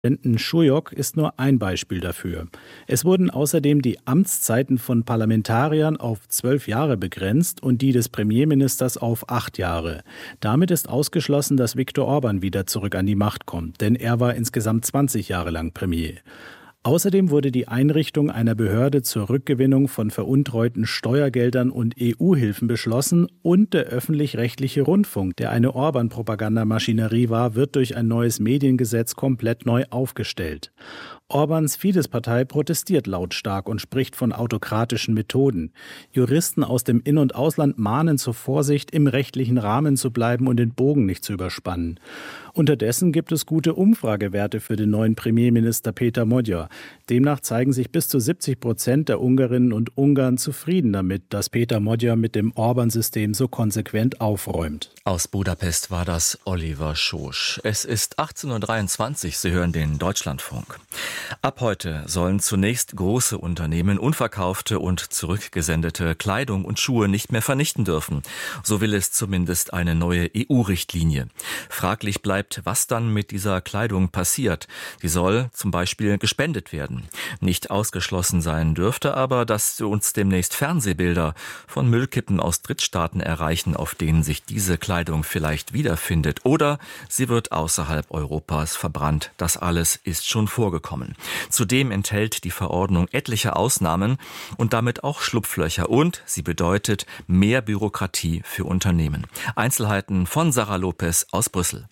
Schujok ist nur ein Beispiel dafür. Es wurden außerdem die Amtszeiten von Parlamentariern auf 12 Jahre begrenzt und die des Premierministers auf 8 Jahre. Damit ist ausgeschlossen, dass Viktor Orbán wieder zurück an die Macht kommt, denn er war insgesamt 20 Jahre lang Premier. Außerdem wurde die Einrichtung einer Behörde zur Rückgewinnung von veruntreuten Steuergeldern und EU-Hilfen beschlossen und der öffentlich-rechtliche Rundfunk, der eine Orbán-Propagandamaschinerie war, wird durch ein neues Mediengesetz komplett neu aufgestellt. Orbáns Fidesz-Partei protestiert lautstark und spricht von autokratischen Methoden. Juristen aus dem In- und Ausland mahnen zur Vorsicht, im rechtlichen Rahmen zu bleiben und den Bogen nicht zu überspannen. Unterdessen gibt es gute Umfragewerte für den neuen Premierminister Péter Magyar. Demnach zeigen sich bis zu 70% der Ungarinnen und Ungarn zufrieden damit, dass Péter Magyar mit dem Orbán-System so konsequent aufräumt. Aus Budapest war das Oliver Schosch. Es ist 18.23 Uhr, Sie hören den Deutschlandfunk. Ab heute sollen zunächst große Unternehmen unverkaufte und zurückgesendete Kleidung und Schuhe nicht mehr vernichten dürfen. So will es zumindest eine neue EU-Richtlinie. Fraglich bleibt, was dann mit dieser Kleidung passiert. Die soll zum Beispiel gespendet werden. Nicht ausgeschlossen sein dürfte aber, dass uns demnächst Fernsehbilder von Müllkippen aus Drittstaaten erreichen, auf denen sich diese Kleidung vielleicht wiederfindet. Oder sie wird außerhalb Europas verbrannt. Das alles ist schon vorgekommen. Zudem enthält die Verordnung etliche Ausnahmen und damit auch Schlupflöcher. Und sie bedeutet mehr Bürokratie für Unternehmen. Einzelheiten von Sarah Lopez aus Brüssel.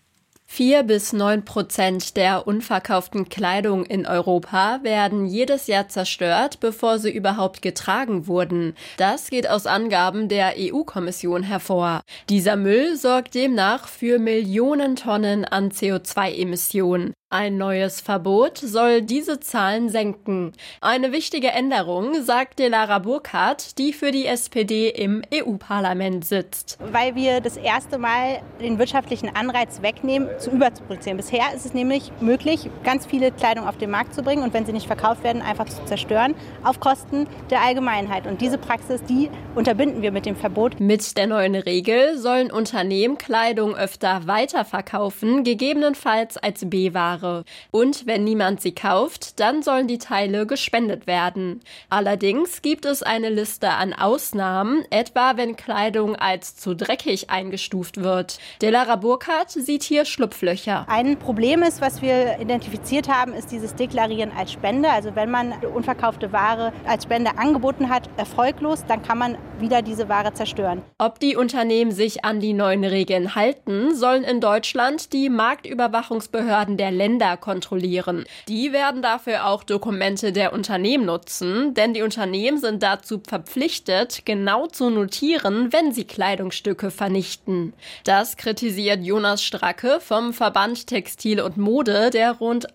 4-9% der unverkauften Kleidung in Europa werden jedes Jahr zerstört, bevor sie überhaupt getragen wurden. Das geht aus Angaben der EU-Kommission hervor. Dieser Müll sorgt demnach für Millionen Tonnen an CO2-Emissionen. Ein neues Verbot soll diese Zahlen senken. Eine wichtige Änderung, sagt Dilara Burkhardt, die für die SPD im EU-Parlament sitzt. Weil wir das erste Mal den wirtschaftlichen Anreiz wegnehmen, zu überzuproduzieren. Bisher ist es nämlich möglich, ganz viele Kleidung auf den Markt zu bringen und wenn sie nicht verkauft werden, einfach zu zerstören, auf Kosten der Allgemeinheit. Und diese Praxis, die unterbinden wir mit dem Verbot. Mit der neuen Regel sollen Unternehmen Kleidung öfter weiterverkaufen, gegebenenfalls als B-Ware. Und wenn niemand sie kauft, dann sollen die Teile gespendet werden. Allerdings gibt es eine Liste an Ausnahmen, etwa wenn Kleidung als zu dreckig eingestuft wird. Dilara Burkhardt sieht hier Schlupflöcher. Ein Problem ist, was wir identifiziert haben, ist dieses Deklarieren als Spende. Also wenn man unverkaufte Ware als Spende angeboten hat, erfolglos, dann kann man wieder diese Ware zerstören. Ob die Unternehmen sich an die neuen Regeln halten, sollen in Deutschland die Marktüberwachungsbehörden der Länder kontrollieren. Die werden dafür auch Dokumente der Unternehmen nutzen, denn die Unternehmen sind dazu verpflichtet, genau zu notieren, wenn sie Kleidungsstücke vernichten. Das kritisiert Jonas Stracke vom Verband Textil und Mode, der rund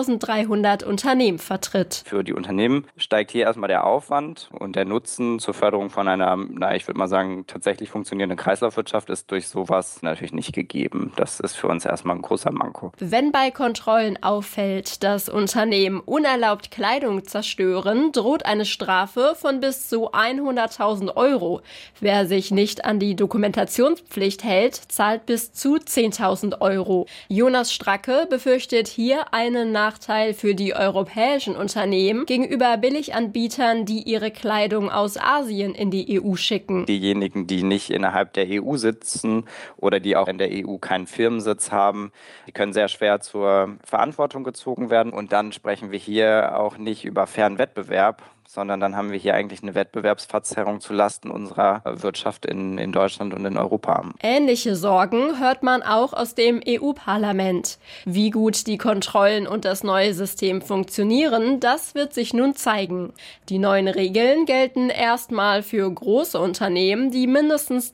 1300 Unternehmen vertritt. Für die Unternehmen steigt hier erstmal der Aufwand und der Nutzen zur Förderung von einer, ich würde mal sagen, tatsächlich funktionierenden Kreislaufwirtschaft ist durch sowas natürlich nicht gegeben. Das ist für uns erstmal ein großer Manko. Wenn bei Kontrollen auffällt, dass Unternehmen unerlaubt Kleidung zerstören, droht eine Strafe von bis zu 100.000 €. Wer sich nicht an die Dokumentationspflicht hält, zahlt bis zu 10.000 €. Jonas Stracke befürchtet hier einen Nachteil für die europäischen Unternehmen gegenüber Billiganbietern, die ihre Kleidung aus Asien in die EU schicken. Diejenigen, die nicht innerhalb der EU sitzen oder die auch in der EU keinen Firmensitz haben, die können sehr schwer zur Verantwortung gezogen werden. Und dann sprechen wir hier auch nicht über fairen Wettbewerb, sondern dann haben wir hier eigentlich eine Wettbewerbsverzerrung zulasten unserer Wirtschaft in Deutschland und in Europa. Ähnliche Sorgen hört man auch aus dem EU-Parlament. Wie gut die Kontrollen und das neue System funktionieren, das wird sich nun zeigen. Die neuen Regeln gelten erstmal für große Unternehmen, die mindestens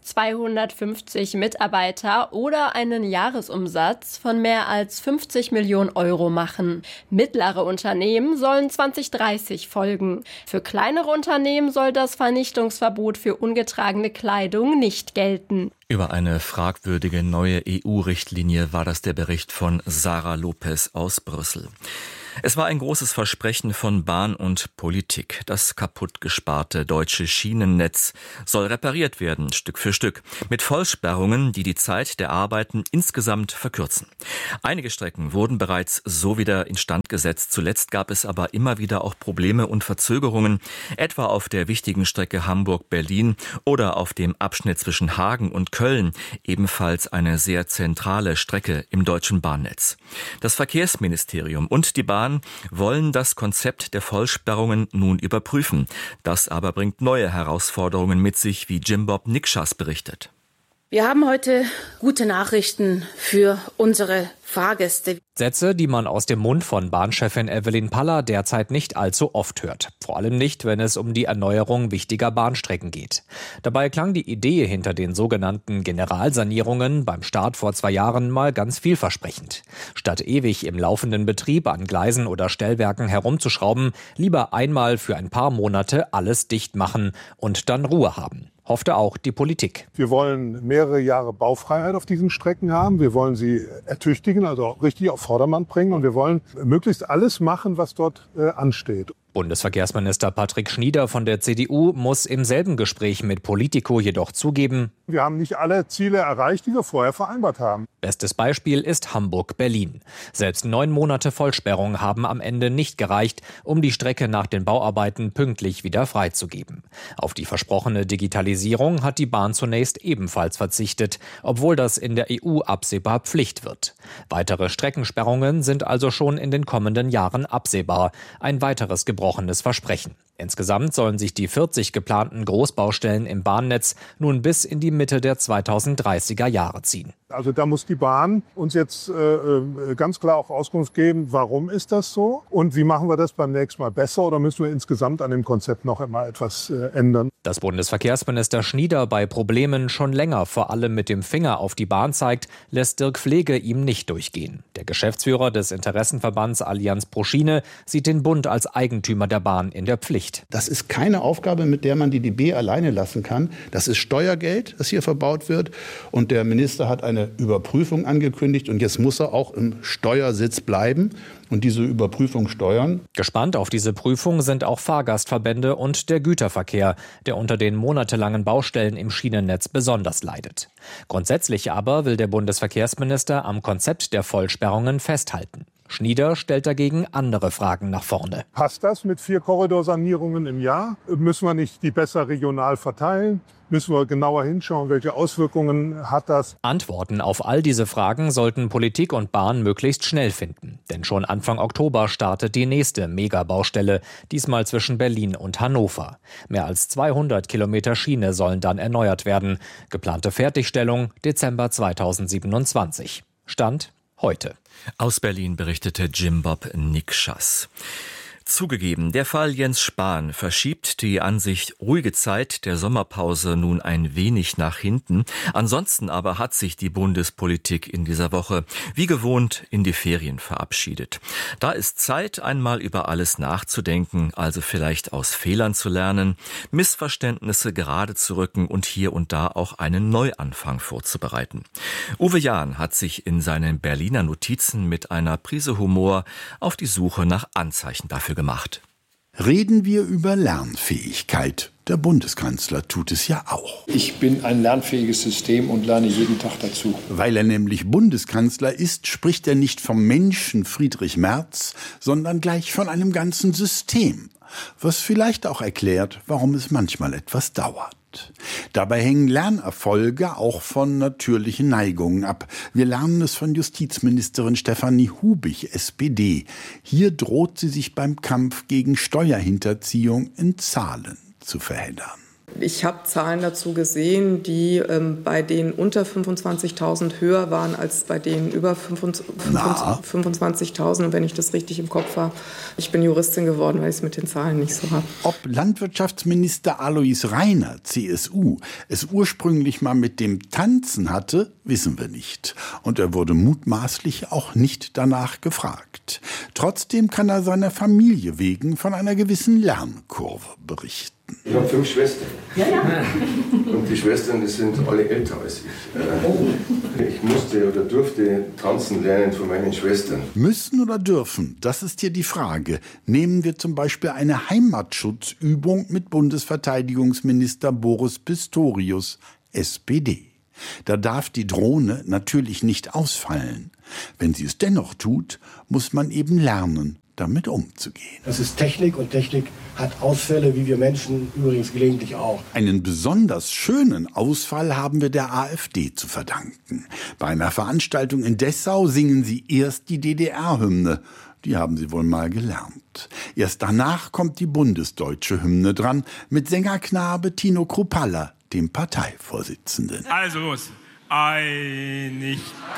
250 Mitarbeiter oder einen Jahresumsatz von mehr als 50 Millionen € machen. Mittlere Unternehmen sollen 2030 folgen. Für kleinere Unternehmen soll das Vernichtungsverbot für ungetragene Kleidung nicht gelten. Über eine fragwürdige neue EU-Richtlinie war das der Bericht von Sarah Lopez aus Brüssel. Es war ein großes Versprechen von Bahn und Politik. Das kaputtgesparte deutsche Schienennetz soll repariert werden, Stück für Stück, mit Vollsperrungen, die die Zeit der Arbeiten insgesamt verkürzen. Einige Strecken wurden bereits so wieder instand gesetzt. Zuletzt gab es aber immer wieder auch Probleme und Verzögerungen, etwa auf der wichtigen Strecke Hamburg-Berlin oder auf dem Abschnitt zwischen Hagen und Köln, ebenfalls eine sehr zentrale Strecke im deutschen Bahnnetz. Das Verkehrsministerium und die Bahn wollen das Konzept der Vollsperrungen nun überprüfen. Das aber bringt neue Herausforderungen mit sich, wie Jim-Bob Nikschas berichtet. Wir haben heute gute Nachrichten für unsere Fahrgäste. Sätze, die man aus dem Mund von Bahnchefin Evelyn Paller derzeit nicht allzu oft hört. Vor allem nicht, wenn es um die Erneuerung wichtiger Bahnstrecken geht. Dabei klang die Idee hinter den sogenannten Generalsanierungen beim Start vor 2 Jahren mal ganz vielversprechend. Statt ewig im laufenden Betrieb an Gleisen oder Stellwerken herumzuschrauben, lieber einmal für ein paar Monate alles dicht machen und dann Ruhe haben. Hoffte auch die Politik. Wir wollen mehrere Jahre Baufreiheit auf diesen Strecken haben. Wir wollen sie ertüchtigen, also richtig auf Vordermann bringen. Und wir wollen möglichst alles machen, was dort ansteht. Bundesverkehrsminister Patrick Schnieder von der CDU muss im selben Gespräch mit Politico jedoch zugeben: Wir haben nicht alle Ziele erreicht, die wir vorher vereinbart haben. Bestes Beispiel ist Hamburg-Berlin. Selbst 9 Monate Vollsperrung haben am Ende nicht gereicht, um die Strecke nach den Bauarbeiten pünktlich wieder freizugeben. Auf die versprochene Digitalisierung hat die Bahn zunächst ebenfalls verzichtet, obwohl das in der EU absehbar Pflicht wird. Weitere Streckensperrungen sind also schon in den kommenden Jahren absehbar. Ein weiteres gebrochenes Versprechen. Insgesamt sollen sich die 40 geplanten Großbaustellen im Bahnnetz nun bis in die Mitte der 2030er Jahre ziehen. Also da muss die Bahn uns jetzt ganz klar auch Auskunft geben, warum ist das so und wie machen wir das beim nächsten Mal besser oder müssen wir insgesamt an dem Konzept noch einmal etwas ändern. Dass Bundesverkehrsminister Schnieder bei Problemen schon länger vor allem mit dem Finger auf die Bahn zeigt, lässt Dirk Flegge ihm nicht durchgehen. Der Geschäftsführer des Interessenverbands Allianz pro Schiene sieht den Bund als Eigentümer der Bahn in der Pflicht. Das ist keine Aufgabe, mit der man die DB alleine lassen kann. Das ist Steuergeld, das hier verbaut wird. Und der Minister hat eine Überprüfung angekündigt. Und jetzt muss er auch im Steuersitz bleiben und diese Überprüfung steuern. Gespannt auf diese Prüfung sind auch Fahrgastverbände und der Güterverkehr, der unter den monatelangen Baustellen im Schienennetz besonders leidet. Grundsätzlich aber will der Bundesverkehrsminister am Konzept der Vollsperrungen festhalten. Schnieder stellt dagegen andere Fragen nach vorne. Passt das mit 4 Korridorsanierungen im Jahr? Müssen wir nicht die besser regional verteilen? Müssen wir genauer hinschauen, welche Auswirkungen hat das? Antworten auf all diese Fragen sollten Politik und Bahn möglichst schnell finden. Denn schon Anfang Oktober startet die nächste Megabaustelle, diesmal zwischen Berlin und Hannover. Mehr als 200 Kilometer Schiene sollen dann erneuert werden. Geplante Fertigstellung Dezember 2027. Stand heute. Aus Berlin berichtete Jim-Bob Nikschas. Zugegeben, der Fall Jens Spahn verschiebt die an sich ruhige Zeit der Sommerpause nun ein wenig nach hinten. Ansonsten aber hat sich die Bundespolitik in dieser Woche wie gewohnt in die Ferien verabschiedet. Da ist Zeit, einmal über alles nachzudenken, also vielleicht aus Fehlern zu lernen, Missverständnisse gerade zu rücken und hier und da auch einen Neuanfang vorzubereiten. Uwe Jahn hat sich in seinen Berliner Notizen mit einer Prise Humor auf die Suche nach Anzeichen dafür gemacht. Reden wir über Lernfähigkeit. Der Bundeskanzler tut es ja auch. Ich bin ein lernfähiges System und lerne jeden Tag dazu. Weil er nämlich Bundeskanzler ist, spricht er nicht vom Menschen Friedrich Merz, sondern gleich von einem ganzen System. Was vielleicht auch erklärt, warum es manchmal etwas dauert. Dabei hängen Lernerfolge auch von natürlichen Neigungen ab. Wir lernen es von Justizministerin Stefanie Hubig, SPD. Hier droht sie sich beim Kampf gegen Steuerhinterziehung in Zahlen zu verheddern. Ich habe Zahlen dazu gesehen, die bei denen unter 25.000 höher waren als bei denen über 25.000. Und wenn ich das richtig im Kopf habe, ich bin Juristin geworden, weil ich es mit den Zahlen nicht so habe. Ob Landwirtschaftsminister Alois Rainer, CSU, es ursprünglich mal mit dem Tanzen hatte, wissen wir nicht. Und er wurde mutmaßlich auch nicht danach gefragt. Trotzdem kann er seiner Familie wegen von einer gewissen Lernkurve berichten. Weihnachten. Ich habe 5 Schwestern. Ja. Und die Schwestern, die sind alle älter als ich. Ich musste oder durfte tanzen lernen von meinen Schwestern. Müssen oder dürfen, das ist hier die Frage. Nehmen wir zum Beispiel eine Heimatschutzübung mit Bundesverteidigungsminister Boris Pistorius, SPD. Da darf die Drohne natürlich nicht ausfallen. Wenn sie es dennoch tut, muss man eben lernen, damit umzugehen. Das ist Technik und Technik hat Ausfälle, wie wir Menschen übrigens gelegentlich auch. Einen besonders schönen Ausfall haben wir der AfD zu verdanken. Bei einer Veranstaltung in Dessau singen sie erst die DDR-Hymne. Die haben sie wohl mal gelernt. Erst danach kommt die bundesdeutsche Hymne dran mit Sängerknabe Tino Kruppalla, dem Parteivorsitzenden. Also los. Einigkeit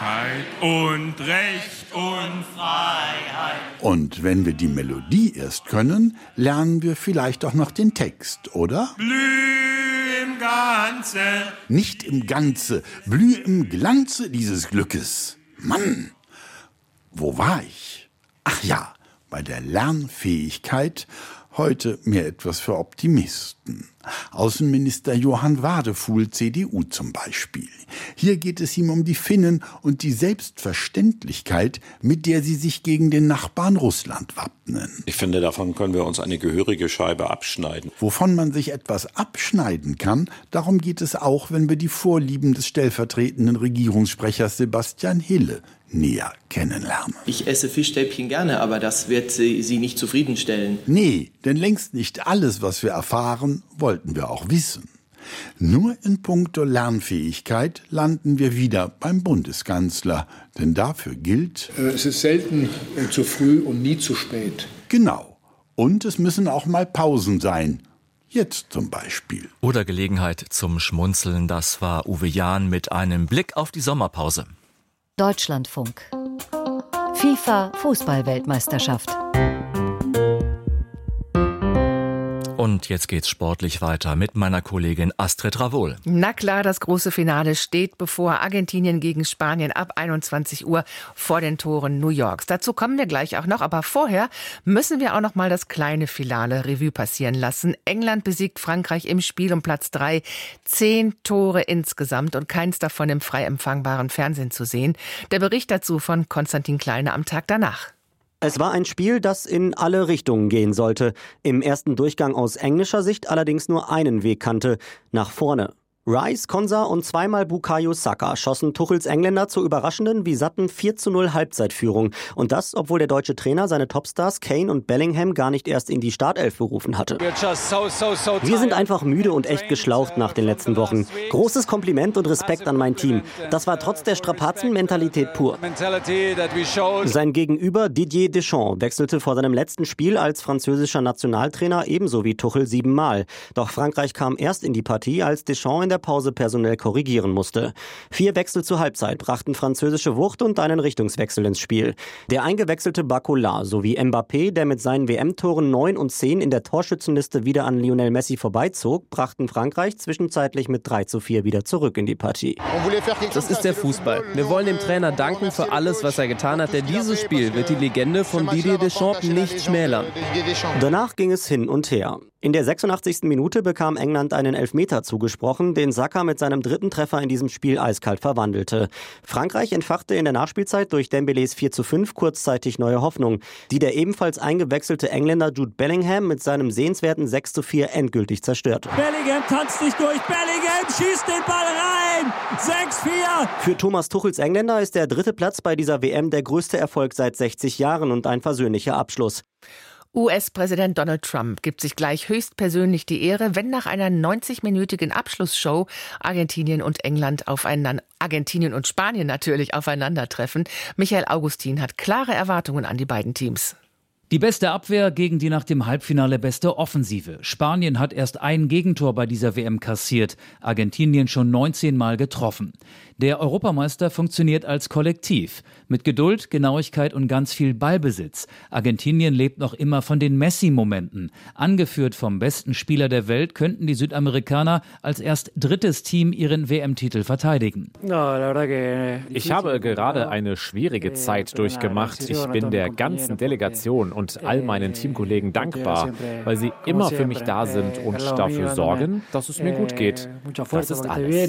und Recht und Freiheit. Und wenn wir die Melodie erst können, lernen wir vielleicht auch noch den Text, oder? Blüh im Ganze. Nicht im Ganze, blüh im Glanze dieses Glückes. Mann, wo war ich? Ach ja, bei der Lernfähigkeit. Heute mehr etwas für Optimisten. Außenminister Johann Wadefuhl, CDU zum Beispiel. Hier geht es ihm um die Finnen und die Selbstverständlichkeit, mit der sie sich gegen den Nachbarn Russland wappnen. Ich finde, davon können wir uns eine gehörige Scheibe abschneiden. Wovon man sich etwas abschneiden kann, darum geht es auch, wenn wir die Vorlieben des stellvertretenden Regierungssprechers Sebastian Hille näher kennenlernen. Ich esse Fischstäbchen gerne, aber das wird Sie nicht zufriedenstellen. Nee, denn längst nicht alles, was wir erfahren, wollten wir auch wissen. Nur in puncto Lernfähigkeit landen wir wieder beim Bundeskanzler, denn dafür gilt: Es ist selten zu früh und nie zu spät. Genau. Und es müssen auch mal Pausen sein. Jetzt zum Beispiel. Oder Gelegenheit zum Schmunzeln, das war Uwe Jahn mit einem Blick auf die Sommerpause. Deutschlandfunk. FIFA-Fußball-Weltmeisterschaft. Und jetzt geht's sportlich weiter mit meiner Kollegin Astrid Ravohl. Na klar, das große Finale steht bevor. Argentinien gegen Spanien ab 21 Uhr vor den Toren New Yorks. Dazu kommen wir gleich auch noch, aber vorher müssen wir auch noch mal das kleine Finale Revue passieren lassen. England besiegt Frankreich im Spiel um Platz 3. 10 Tore insgesamt und keins davon im frei empfangbaren Fernsehen zu sehen. Der Bericht dazu von Konstantin Kleine am Tag danach. Es war ein Spiel, das in alle Richtungen gehen sollte. Im ersten Durchgang aus englischer Sicht allerdings nur einen Weg kannte: nach vorne. Rice, Konsa und zweimal Bukayo Saka schossen Tuchels Engländer zur überraschenden wie satten 4:0 Halbzeitführung. Und das, obwohl der deutsche Trainer seine Topstars Kane und Bellingham gar nicht erst in die Startelf berufen hatte. Wir sind einfach müde und echt geschlaucht nach den letzten Wochen. Großes Kompliment und Respekt an mein Team. Das war trotz der Strapazen Mentalität pur. Sein Gegenüber Didier Deschamps wechselte vor seinem letzten Spiel als französischer Nationaltrainer ebenso wie Tuchel 7-mal. Doch Frankreich kam erst in die Partie, als Deschamps in der Pause personell korrigieren musste. 4 Wechsel zur Halbzeit brachten französische Wucht und einen Richtungswechsel ins Spiel. Der eingewechselte Barcola sowie Mbappé, der mit seinen WM-Toren 9 und 10 in der Torschützenliste wieder an Lionel Messi vorbeizog, brachten Frankreich zwischenzeitlich mit 3:4 wieder zurück in die Partie. Das ist der Fußball. Wir wollen dem Trainer danken für alles, was er getan hat, denn dieses Spiel wird die Legende von Didier Deschamps nicht schmälern. Danach ging es hin und her. In der 86. Minute bekam England einen Elfmeter zugesprochen, den Saka mit seinem 3. Treffer in diesem Spiel eiskalt verwandelte. Frankreich entfachte in der Nachspielzeit durch Dembélés 4:5 kurzzeitig neue Hoffnung, die der ebenfalls eingewechselte Engländer Jude Bellingham mit seinem sehenswerten 6:4 endgültig zerstörte. Bellingham tanzt nicht durch, Bellingham schießt den Ball rein! 6:4! Für Thomas Tuchels Engländer ist der 3. Platz bei dieser WM der größte Erfolg seit 60 Jahren und ein versöhnlicher Abschluss. US-Präsident Donald Trump gibt sich gleich höchstpersönlich die Ehre, wenn nach einer 90-minütigen Abschlussshow Argentinien und Spanien natürlich aufeinandertreffen. Michael Augustin hat klare Erwartungen an die beiden Teams. Die beste Abwehr gegen die nach dem Halbfinale beste Offensive. Spanien hat erst ein Gegentor bei dieser WM kassiert, Argentinien schon 19 Mal getroffen. Der Europameister funktioniert als Kollektiv. Mit Geduld, Genauigkeit und ganz viel Ballbesitz. Argentinien lebt noch immer von den Messi-Momenten. Angeführt vom besten Spieler der Welt könnten die Südamerikaner als erst 3. Team ihren WM-Titel verteidigen. Ich habe gerade eine schwierige Zeit durchgemacht. Ich bin der ganzen Delegation und und all meinen Teamkollegen dankbar, weil sie immer für mich da sind und dafür sorgen, dass es mir gut geht. Das ist alles.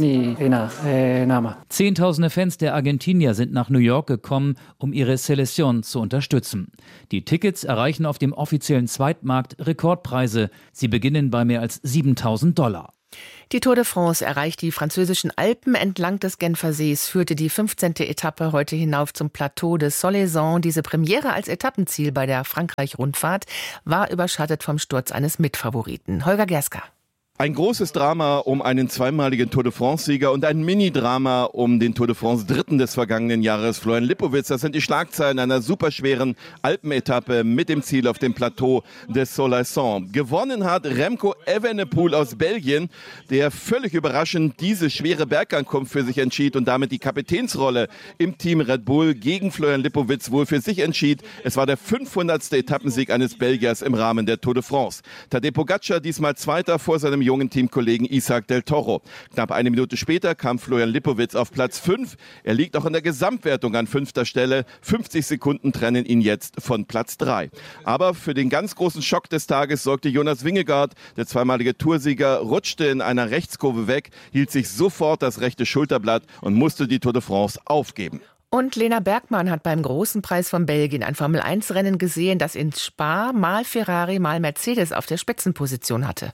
Zehntausende Fans der Argentinier sind nach New York gekommen, um ihre Selección zu unterstützen. Die Tickets erreichen auf dem offiziellen Zweitmarkt Rekordpreise. Sie beginnen bei mehr als $7.000. Die Tour de France erreicht die französischen Alpen entlang des Genfersees, führte die 15. Etappe heute hinauf zum Plateau de Soleilson. Diese Premiere als Etappenziel bei der Frankreich-Rundfahrt war überschattet vom Sturz eines Mitfavoriten. Holger Gerska. Ein großes Drama um einen zweimaligen Tour de France-Sieger und ein Mini-Drama um den Tour de France-Dritten des vergangenen Jahres, Florian Lipowitz. Das sind die Schlagzeilen einer superschweren Alpenetappe mit dem Ziel auf dem Plateau des Soleilson. Gewonnen hat Remco Evenepoel aus Belgien, der völlig überraschend diese schwere Bergankunft für sich entschied und damit die Kapitänsrolle im Team Red Bull gegen Florian Lipowitz wohl für sich entschied. Es war der 500. Etappensieg eines Belgiers im Rahmen der Tour de France. Tadej Pogačar diesmal Zweiter vor seinem jungen Teamkollegen Isaac del Toro. Knapp eine Minute später kam Florian Lipowitz auf Platz 5. Er liegt auch in der Gesamtwertung an 5. Stelle. 50 Sekunden trennen ihn jetzt von Platz 3. Aber für den ganz großen Schock des Tages sorgte Jonas Vingegaard. Der zweimalige Toursieger rutschte in einer Rechtskurve weg, hielt sich sofort das rechte Schulterblatt und musste die Tour de France aufgeben. Und Lena Bergmann hat beim Großen Preis von Belgien ein Formel-1-Rennen gesehen, das in Spa mal Ferrari, mal Mercedes auf der Spitzenposition hatte.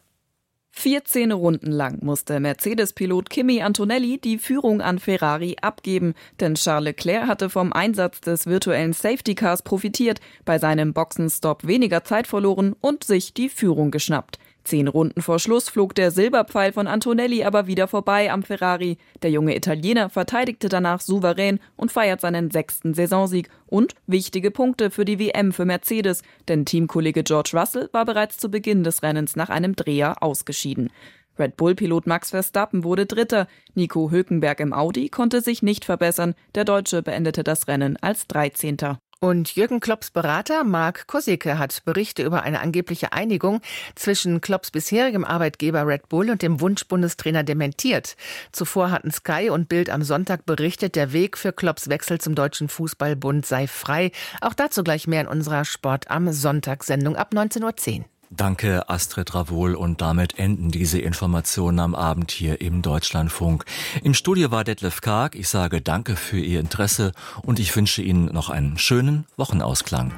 14 Runden lang musste Mercedes-Pilot Kimi Antonelli die Führung an Ferrari abgeben, denn Charles Leclerc hatte vom Einsatz des virtuellen Safety Cars profitiert, bei seinem Boxenstopp weniger Zeit verloren und sich die Führung geschnappt. 10 Runden vor Schluss flog der Silberpfeil von Antonelli aber wieder vorbei am Ferrari. Der junge Italiener verteidigte danach souverän und feiert seinen 6. Saisonsieg und wichtige Punkte für die WM für Mercedes, denn Teamkollege George Russell war bereits zu Beginn des Rennens nach einem Dreher ausgeschieden. Red Bull-Pilot Max Verstappen wurde Dritter. Nico Hülkenberg im Audi konnte sich nicht verbessern. Der Deutsche beendete das Rennen als 13. Und Jürgen Klopps Berater Marc Kosicke hat Berichte über eine angebliche Einigung zwischen Klopps bisherigem Arbeitgeber Red Bull und dem Wunschbundestrainer dementiert. Zuvor hatten Sky und Bild am Sonntag berichtet, der Weg für Klopps Wechsel zum Deutschen Fußballbund sei frei. Auch dazu gleich mehr in unserer Sport am Sonntag-Sendung ab 19:10 Uhr. Danke, Astrid Ravol. Und damit enden diese Informationen am Abend hier im Deutschlandfunk. Im Studio war Detlef Karg. Ich sage danke für Ihr Interesse und ich wünsche Ihnen noch einen schönen Wochenausklang.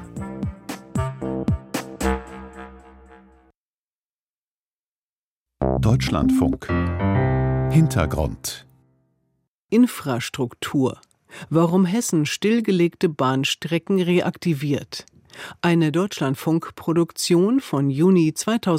Deutschlandfunk. Hintergrund. Infrastruktur. Warum Hessen stillgelegte Bahnstrecken reaktiviert. Eine Deutschlandfunk-Produktion von Juni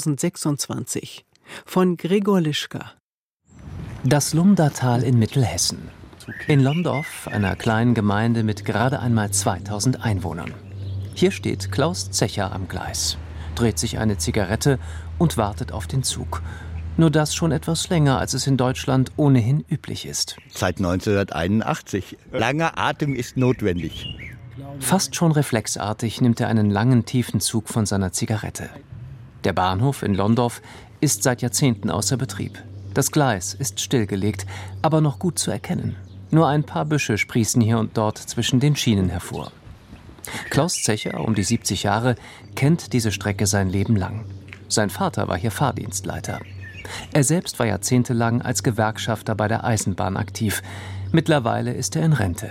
2026 von Gregor Lischka. Das Lumdatal in Mittelhessen. In Lomdorf, einer kleinen Gemeinde mit gerade einmal 2000 Einwohnern. Hier steht Klaus Zecher am Gleis, dreht sich eine Zigarette und wartet auf den Zug. Nur das schon etwas länger, als es in Deutschland ohnehin üblich ist. Seit 1981. Langer Atem ist notwendig. Fast schon reflexartig nimmt er einen langen, tiefen Zug von seiner Zigarette. Der Bahnhof in Lomdorf ist seit Jahrzehnten außer Betrieb. Das Gleis ist stillgelegt, aber noch gut zu erkennen. Nur ein paar Büsche sprießen hier und dort zwischen den Schienen hervor. Klaus Zecher, um die 70 Jahre, kennt diese Strecke sein Leben lang. Sein Vater war hier Fahrdienstleiter. Er selbst war jahrzehntelang als Gewerkschafter bei der Eisenbahn aktiv. Mittlerweile ist er in Rente.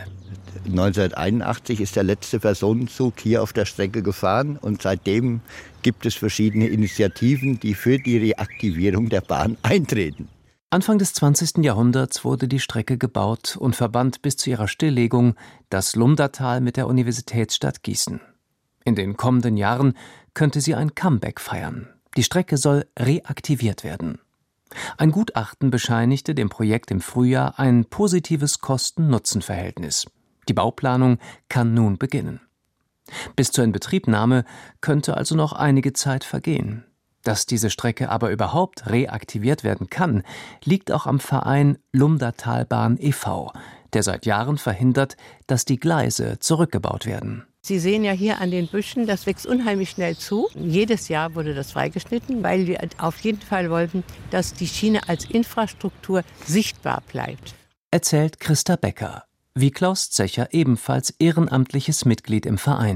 1981 ist der letzte Personenzug hier auf der Strecke gefahren und seitdem gibt es verschiedene Initiativen, die für die Reaktivierung der Bahn eintreten. Anfang des 20. Jahrhunderts wurde die Strecke gebaut und verband bis zu ihrer Stilllegung das Lumdatal mit der Universitätsstadt Gießen. In den kommenden Jahren könnte sie ein Comeback feiern. Die Strecke soll reaktiviert werden. Ein Gutachten bescheinigte dem Projekt im Frühjahr ein positives Kosten-Nutzen-Verhältnis. Die Bauplanung kann nun beginnen. Bis zur Inbetriebnahme könnte also noch einige Zeit vergehen. Dass diese Strecke aber überhaupt reaktiviert werden kann, liegt auch am Verein Lumdatalbahn e.V., der seit Jahren verhindert, dass die Gleise zurückgebaut werden. Sie sehen ja hier an den Büschen, das wächst unheimlich schnell zu. Jedes Jahr wurde das freigeschnitten, weil wir auf jeden Fall wollten, dass die Schiene als Infrastruktur sichtbar bleibt. Erzählt Christa Becker, wie Klaus Zecher ebenfalls ehrenamtliches Mitglied im Verein.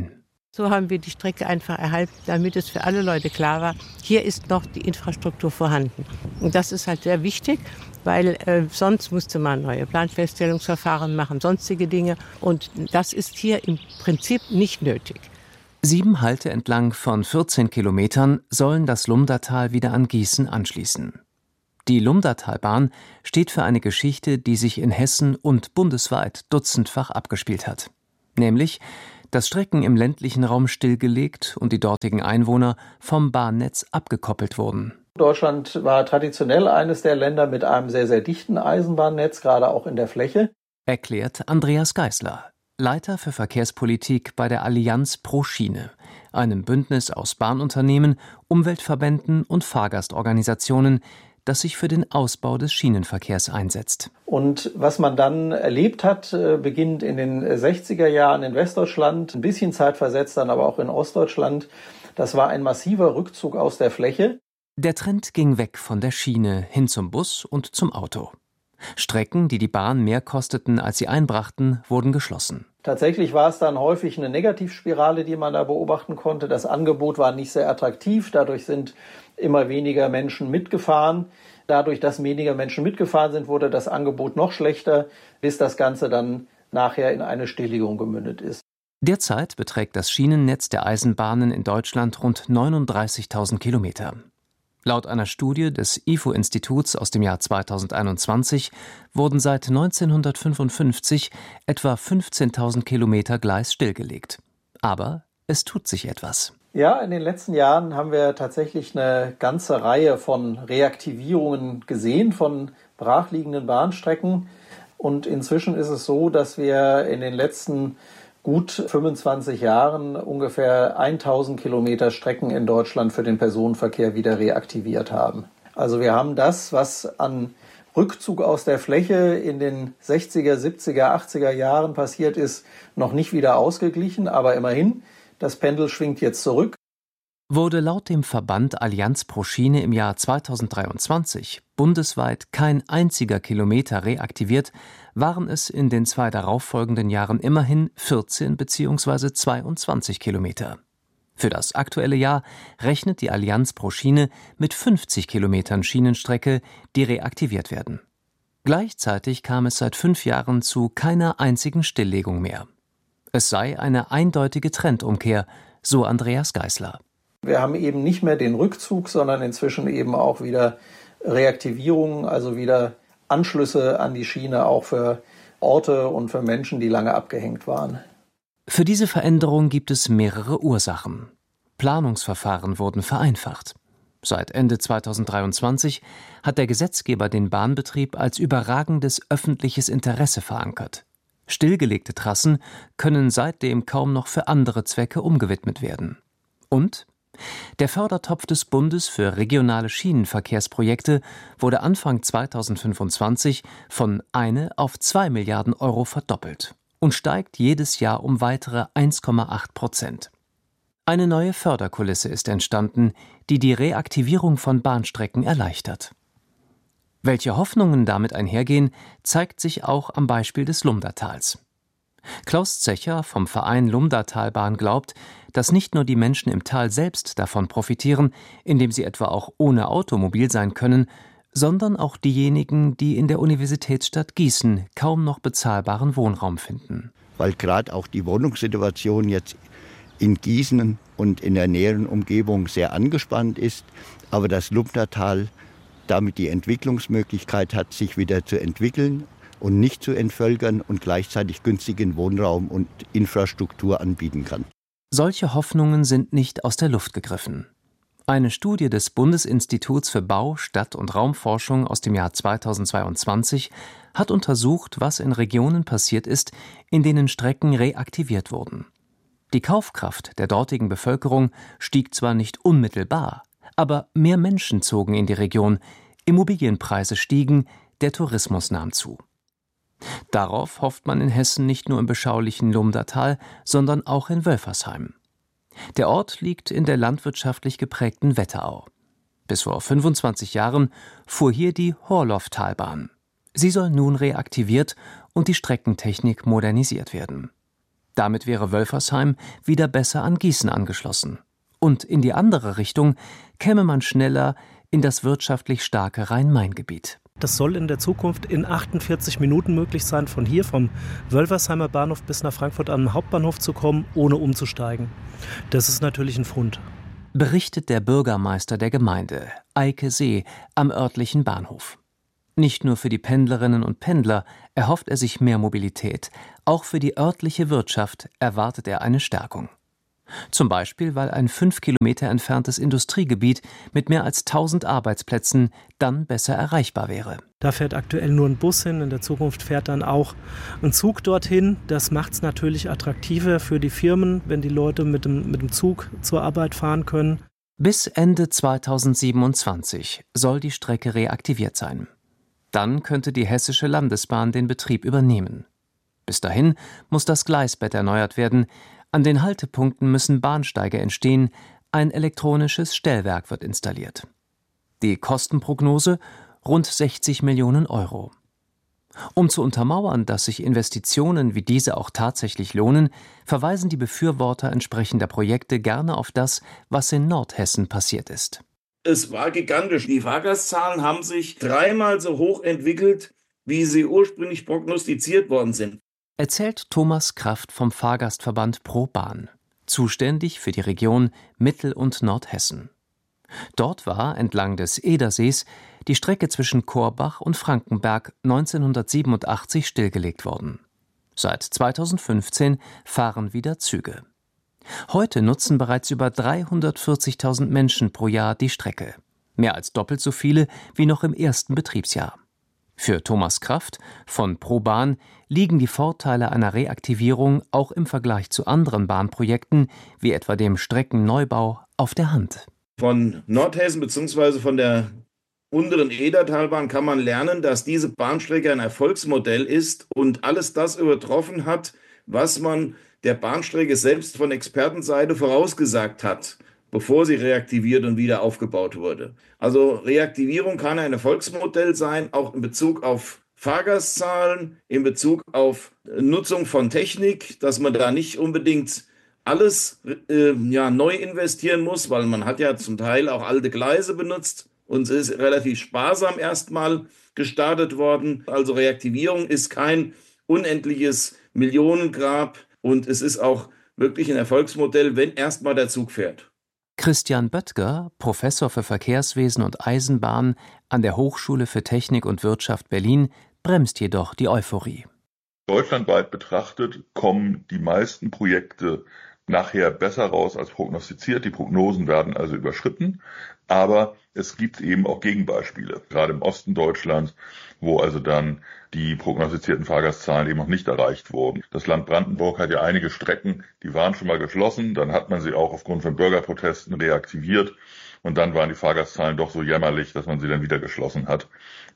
So haben wir die Strecke einfach erhalten, damit es für alle Leute klar war, hier ist noch die Infrastruktur vorhanden. Und das ist halt sehr wichtig, weil sonst musste man neue Planfeststellungsverfahren machen, sonstige Dinge. Und das ist hier im Prinzip nicht nötig. 7 Halte entlang von 14 Kilometern sollen das Lumdatal wieder an Gießen anschließen. Die Lumdatalbahn steht für eine Geschichte, die sich in Hessen und bundesweit dutzendfach abgespielt hat. Nämlich, dass Strecken im ländlichen Raum stillgelegt und die dortigen Einwohner vom Bahnnetz abgekoppelt wurden. Deutschland war traditionell eines der Länder mit einem sehr, sehr dichten Eisenbahnnetz, gerade auch in der Fläche. Erklärt Andreas Geisler, Leiter für Verkehrspolitik bei der Allianz pro Schiene, einem Bündnis aus Bahnunternehmen, Umweltverbänden und Fahrgastorganisationen, das sich für den Ausbau des Schienenverkehrs einsetzt. Und was man dann erlebt hat, beginnt in den 60er Jahren in Westdeutschland, ein bisschen zeitversetzt dann aber auch in Ostdeutschland, das war ein massiver Rückzug aus der Fläche. Der Trend ging weg von der Schiene hin zum Bus und zum Auto. Strecken, die die Bahn mehr kosteten, als sie einbrachten, wurden geschlossen. Tatsächlich war es dann häufig eine Negativspirale, die man da beobachten konnte. Das Angebot war nicht sehr attraktiv, dadurch sind immer weniger Menschen mitgefahren. Dadurch, dass weniger Menschen mitgefahren sind, wurde das Angebot noch schlechter, bis das Ganze dann nachher in eine Stilllegung gemündet ist. Derzeit beträgt das Schienennetz der Eisenbahnen in Deutschland rund 39.000 Kilometer. Laut einer Studie des IFO-Instituts aus dem Jahr 2021 wurden seit 1955 etwa 15.000 Kilometer Gleis stillgelegt. Aber es tut sich etwas. Ja, in den letzten Jahren haben wir tatsächlich eine ganze Reihe von Reaktivierungen gesehen, von brachliegenden Bahnstrecken. Und inzwischen ist es so, dass wir in den letzten gut 25 Jahren ungefähr 1000 Kilometer Strecken in Deutschland für den Personenverkehr wieder reaktiviert haben. Also wir haben das, was an Rückzug aus der Fläche in den 60er, 70er, 80er Jahren passiert ist, noch nicht wieder ausgeglichen, aber immerhin, das Pendel schwingt jetzt zurück. Wurde laut dem Verband Allianz pro Schiene im Jahr 2023 bundesweit kein einziger Kilometer reaktiviert, waren es in den 2 darauffolgenden Jahren immerhin 14 bzw. 22 Kilometer. Für das aktuelle Jahr rechnet die Allianz pro Schiene mit 50 Kilometern Schienenstrecke, die reaktiviert werden. Gleichzeitig kam es seit 5 Jahren zu keiner einzigen Stilllegung mehr. Es sei eine eindeutige Trendumkehr, so Andreas Geisler. Wir haben eben nicht mehr den Rückzug, sondern inzwischen eben auch wieder Reaktivierungen, also wieder Anschlüsse an die Schiene, auch für Orte und für Menschen, die lange abgehängt waren. Für diese Veränderung gibt es mehrere Ursachen. Planungsverfahren wurden vereinfacht. Seit Ende 2023 hat der Gesetzgeber den Bahnbetrieb als überragendes öffentliches Interesse verankert. Stillgelegte Trassen können seitdem kaum noch für andere Zwecke umgewidmet werden. Und der Fördertopf des Bundes für regionale Schienenverkehrsprojekte wurde Anfang 2025 von 1 auf 2 Milliarden Euro verdoppelt und steigt jedes Jahr um weitere 1,8%. Eine neue Förderkulisse ist entstanden, die die Reaktivierung von Bahnstrecken erleichtert. Welche Hoffnungen damit einhergehen, zeigt sich auch am Beispiel des Lumdatals. Klaus Zecher vom Verein Lumdatalbahn glaubt, dass nicht nur die Menschen im Tal selbst davon profitieren, indem sie etwa auch ohne Auto mobil sein können, sondern auch diejenigen, die in der Universitätsstadt Gießen kaum noch bezahlbaren Wohnraum finden. Weil gerade auch die Wohnungssituation jetzt in Gießen und in der näheren Umgebung sehr angespannt ist, aber das Lumdatal damit die Entwicklungsmöglichkeit hat, sich wieder zu entwickeln und nicht zu entvölkern und gleichzeitig günstigen Wohnraum und Infrastruktur anbieten kann. Solche Hoffnungen sind nicht aus der Luft gegriffen. Eine Studie des Bundesinstituts für Bau-, Stadt- und Raumforschung aus dem Jahr 2022 hat untersucht, was in Regionen passiert ist, in denen Strecken reaktiviert wurden. Die Kaufkraft der dortigen Bevölkerung stieg zwar nicht unmittelbar, aber mehr Menschen zogen in die Region, Immobilienpreise stiegen, der Tourismus nahm zu. Darauf hofft man in Hessen nicht nur im beschaulichen Lumdatal, sondern auch in Wölfersheim. Der Ort liegt in der landwirtschaftlich geprägten Wetterau. Bis vor 25 Jahren fuhr hier die Horloff-Talbahn. Sie soll nun reaktiviert und die Streckentechnik modernisiert werden. Damit wäre Wölfersheim wieder besser an Gießen angeschlossen. Und in die andere Richtung käme man schneller in das wirtschaftlich starke Rhein-Main-Gebiet. Das soll in der Zukunft in 48 Minuten möglich sein, von hier vom Wölfersheimer Bahnhof bis nach Frankfurt am Hauptbahnhof zu kommen, ohne umzusteigen. Das ist natürlich ein Fund. Berichtet der Bürgermeister der Gemeinde, Eike See, am örtlichen Bahnhof. Nicht nur für die Pendlerinnen und Pendler erhofft er sich mehr Mobilität, auch für die örtliche Wirtschaft erwartet er eine Stärkung. Zum Beispiel, weil ein 5 Kilometer entferntes Industriegebiet mit mehr als 1000 Arbeitsplätzen dann besser erreichbar wäre. Da fährt aktuell nur ein Bus hin, in der Zukunft fährt dann auch ein Zug dorthin. Das macht es natürlich attraktiver für die Firmen, wenn die Leute mit dem Zug zur Arbeit fahren können. Bis Ende 2027 soll die Strecke reaktiviert sein. Dann könnte die Hessische Landesbahn den Betrieb übernehmen. Bis dahin muss das Gleisbett erneuert werden. An den Haltepunkten müssen Bahnsteige entstehen, ein elektronisches Stellwerk wird installiert. Die Kostenprognose: rund 60 Millionen Euro. Um zu untermauern, dass sich Investitionen wie diese auch tatsächlich lohnen, verweisen die Befürworter entsprechender Projekte gerne auf das, was in Nordhessen passiert ist. Es war gigantisch. Die Fahrgastzahlen haben sich 3-mal so hoch entwickelt, wie sie ursprünglich prognostiziert worden sind. Erzählt Thomas Kraft vom Fahrgastverband ProBahn, zuständig für die Region Mittel- und Nordhessen. Dort war entlang des Edersees die Strecke zwischen Korbach und Frankenberg 1987 stillgelegt worden. Seit 2015 fahren wieder Züge. Heute nutzen bereits über 340.000 Menschen pro Jahr die Strecke. Mehr als doppelt so viele wie noch im ersten Betriebsjahr. Für Thomas Kraft von ProBahn liegen die Vorteile einer Reaktivierung auch im Vergleich zu anderen Bahnprojekten, wie etwa dem Streckenneubau, auf der Hand. Von Nordhessen bzw. von der unteren Edertalbahn kann man lernen, dass diese Bahnstrecke ein Erfolgsmodell ist und alles das übertroffen hat, was man der Bahnstrecke selbst von Expertenseite vorausgesagt hat, bevor sie reaktiviert und wieder aufgebaut wurde. Also Reaktivierung kann ein Erfolgsmodell sein, auch in Bezug auf Fahrgastzahlen, in Bezug auf Nutzung von Technik, dass man da nicht unbedingt alles neu investieren muss, weil man hat ja zum Teil auch alte Gleise benutzt und es ist relativ sparsam erstmal gestartet worden. Also Reaktivierung ist kein unendliches Millionengrab und es ist auch wirklich ein Erfolgsmodell, wenn erstmal der Zug fährt. Christian Böttger, Professor für Verkehrswesen und Eisenbahn an der Hochschule für Technik und Wirtschaft Berlin, bremst jedoch die Euphorie. Deutschlandweit betrachtet kommen die meisten Projekte nachher besser raus als prognostiziert. Die Prognosen werden also überschritten. Aber es gibt eben auch Gegenbeispiele, gerade im Osten Deutschlands, wo also dann die prognostizierten Fahrgastzahlen eben noch nicht erreicht wurden. Das Land Brandenburg hat ja einige Strecken, die waren schon mal geschlossen. Dann hat man sie auch aufgrund von Bürgerprotesten reaktiviert. Und dann waren die Fahrgastzahlen doch so jämmerlich, dass man sie dann wieder geschlossen hat.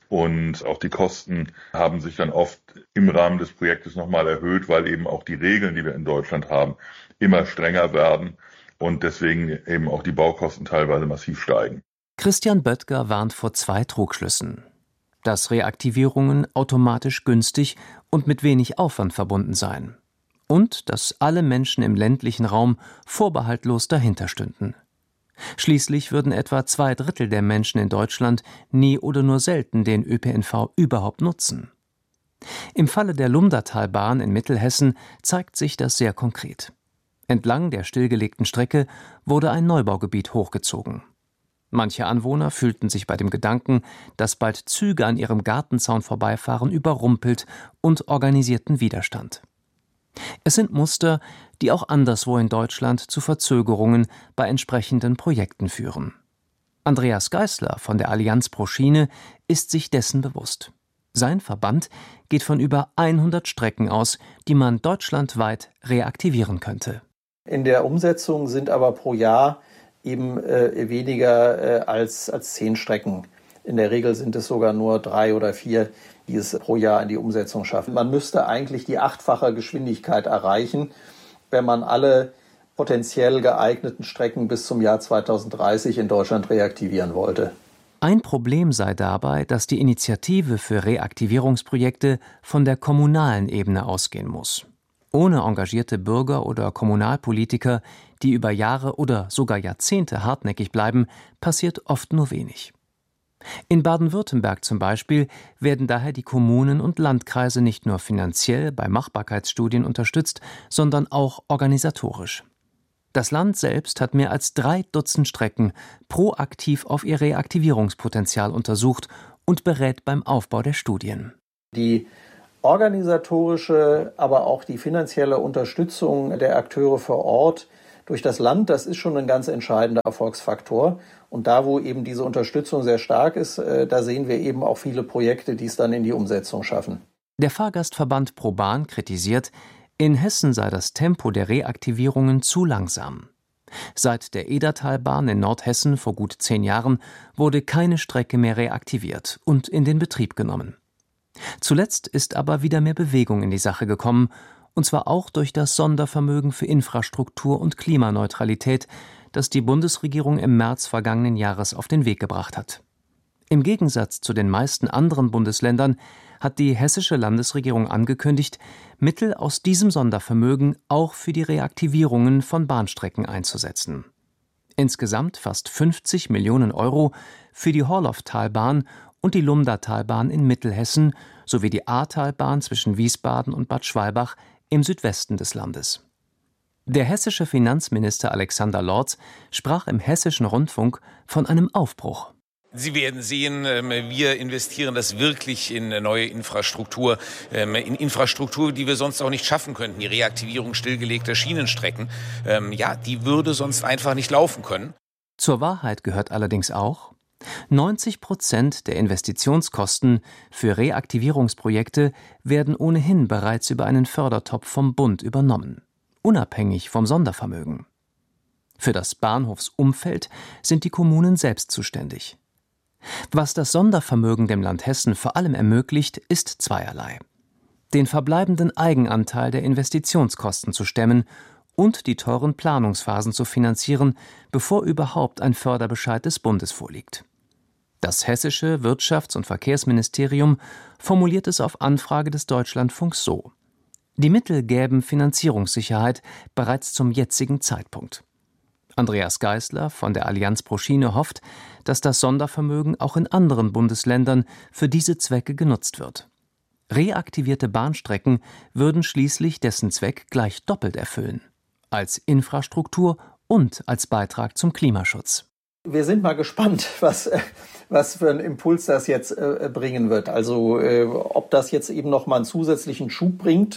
Und auch die Kosten haben sich dann oft im Rahmen des Projektes nochmal erhöht, weil eben auch die Regeln, die wir in Deutschland haben, immer strenger werden und deswegen eben auch die Baukosten teilweise massiv steigen. Christian Böttger warnt vor 2 Trugschlüssen. Dass Reaktivierungen automatisch günstig und mit wenig Aufwand verbunden seien. Und dass alle Menschen im ländlichen Raum vorbehaltlos dahinter stünden. Schließlich würden etwa 2/3 der Menschen in Deutschland nie oder nur selten den ÖPNV überhaupt nutzen. Im Falle der Lumdatalbahn in Mittelhessen zeigt sich das sehr konkret. Entlang der stillgelegten Strecke wurde ein Neubaugebiet hochgezogen. Manche Anwohner fühlten sich bei dem Gedanken, dass bald Züge an ihrem Gartenzaun vorbeifahren, überrumpelt und organisierten Widerstand. Es sind Muster, die auch anderswo in Deutschland zu Verzögerungen bei entsprechenden Projekten führen. Andreas Geisler von der Allianz pro Schiene ist sich dessen bewusst. Sein Verband geht von über 100 Strecken aus, die man deutschlandweit reaktivieren könnte. In der Umsetzung sind aber pro Jahr eben weniger als 10 Strecken. In der Regel sind es sogar nur 3 oder 4, die es pro Jahr in die Umsetzung schaffen. Man müsste eigentlich die 8-fache Geschwindigkeit erreichen, wenn man alle potenziell geeigneten Strecken bis zum Jahr 2030 in Deutschland reaktivieren wollte. Ein Problem sei dabei, dass die Initiative für Reaktivierungsprojekte von der kommunalen Ebene ausgehen muss. Ohne engagierte Bürger oder Kommunalpolitiker, die über Jahre oder sogar Jahrzehnte hartnäckig bleiben, passiert oft nur wenig. In Baden-Württemberg zum Beispiel werden daher die Kommunen und Landkreise nicht nur finanziell bei Machbarkeitsstudien unterstützt, sondern auch organisatorisch. Das Land selbst hat mehr als 3 Dutzend Strecken proaktiv auf ihr Reaktivierungspotenzial untersucht und berät beim Aufbau der Studien. Die organisatorische, aber auch die finanzielle Unterstützung der Akteure vor Ort durch das Land, das ist schon ein ganz entscheidender Erfolgsfaktor. Und da, wo eben diese Unterstützung sehr stark ist, da sehen wir eben auch viele Projekte, die es dann in die Umsetzung schaffen. Der Fahrgastverband ProBahn kritisiert, in Hessen sei das Tempo der Reaktivierungen zu langsam. Seit der Edertalbahn in Nordhessen vor gut 10 Jahren wurde keine Strecke mehr reaktiviert und in den Betrieb genommen. Zuletzt ist aber wieder mehr Bewegung in die Sache gekommen, und zwar auch durch das Sondervermögen für Infrastruktur und Klimaneutralität, das die Bundesregierung im März vergangenen Jahres auf den Weg gebracht hat. Im Gegensatz zu den meisten anderen Bundesländern hat die hessische Landesregierung angekündigt, Mittel aus diesem Sondervermögen auch für die Reaktivierungen von Bahnstrecken einzusetzen. Insgesamt fast 50 Millionen Euro für die Horlofftalbahn und die Lumdatalbahn in Mittelhessen sowie die Ahrtalbahn zwischen Wiesbaden und Bad Schwalbach im Südwesten des Landes. Der hessische Finanzminister Alexander Lorz sprach im Hessischen Rundfunk von einem Aufbruch. Sie werden sehen, wir investieren das wirklich in neue Infrastruktur, in Infrastruktur, die wir sonst auch nicht schaffen könnten. Die Reaktivierung stillgelegter Schienenstrecken, die würde sonst einfach nicht laufen können. Zur Wahrheit gehört allerdings auch, 90% der Investitionskosten für Reaktivierungsprojekte werden ohnehin bereits über einen Fördertopf vom Bund übernommen, unabhängig vom Sondervermögen. Für das Bahnhofsumfeld sind die Kommunen selbst zuständig. Was das Sondervermögen dem Land Hessen vor allem ermöglicht, ist zweierlei: den verbleibenden Eigenanteil der Investitionskosten zu stemmen und die teuren Planungsphasen zu finanzieren, bevor überhaupt ein Förderbescheid des Bundes vorliegt. Das hessische Wirtschafts- und Verkehrsministerium formuliert es auf Anfrage des Deutschlandfunks so: Die Mittel gäben Finanzierungssicherheit bereits zum jetzigen Zeitpunkt. Andreas Geisler von der Allianz pro Schiene hofft, dass das Sondervermögen auch in anderen Bundesländern für diese Zwecke genutzt wird. Reaktivierte Bahnstrecken würden schließlich dessen Zweck gleich doppelt erfüllen: als Infrastruktur und als Beitrag zum Klimaschutz. Wir sind mal gespannt, was für einen Impuls das jetzt bringen wird. Also ob das jetzt eben noch mal einen zusätzlichen Schub bringt.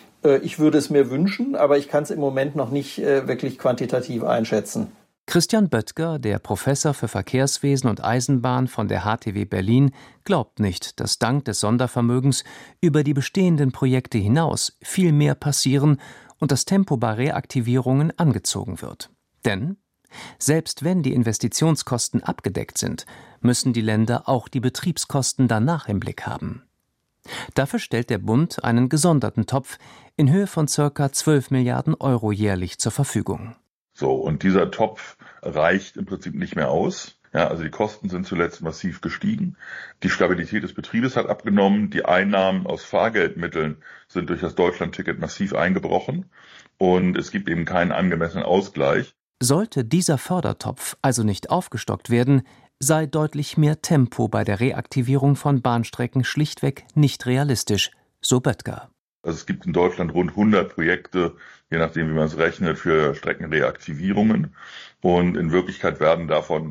Ich würde es mir wünschen, aber ich kann es im Moment noch nicht wirklich quantitativ einschätzen. Christian Böttger, der Professor für Verkehrswesen und Eisenbahn von der HTW Berlin, glaubt nicht, dass dank des Sondervermögens über die bestehenden Projekte hinaus viel mehr passieren und das Tempo bei Reaktivierungen angezogen wird. Denn selbst wenn die Investitionskosten abgedeckt sind, müssen die Länder auch die Betriebskosten danach im Blick haben. Dafür stellt der Bund einen gesonderten Topf in Höhe von ca. 12 Milliarden Euro jährlich zur Verfügung. So, und dieser Topf reicht im Prinzip nicht mehr aus. Ja, also die Kosten sind zuletzt massiv gestiegen. Die Stabilität des Betriebes hat abgenommen. Die Einnahmen aus Fahrgeldmitteln sind durch das Deutschlandticket massiv eingebrochen. Und es gibt eben keinen angemessenen Ausgleich. Sollte dieser Fördertopf also nicht aufgestockt werden, sei deutlich mehr Tempo bei der Reaktivierung von Bahnstrecken schlichtweg nicht realistisch, so Böttger. Also es gibt in Deutschland rund 100 Projekte, je nachdem wie man es rechnet, für Streckenreaktivierungen. Und in Wirklichkeit werden davon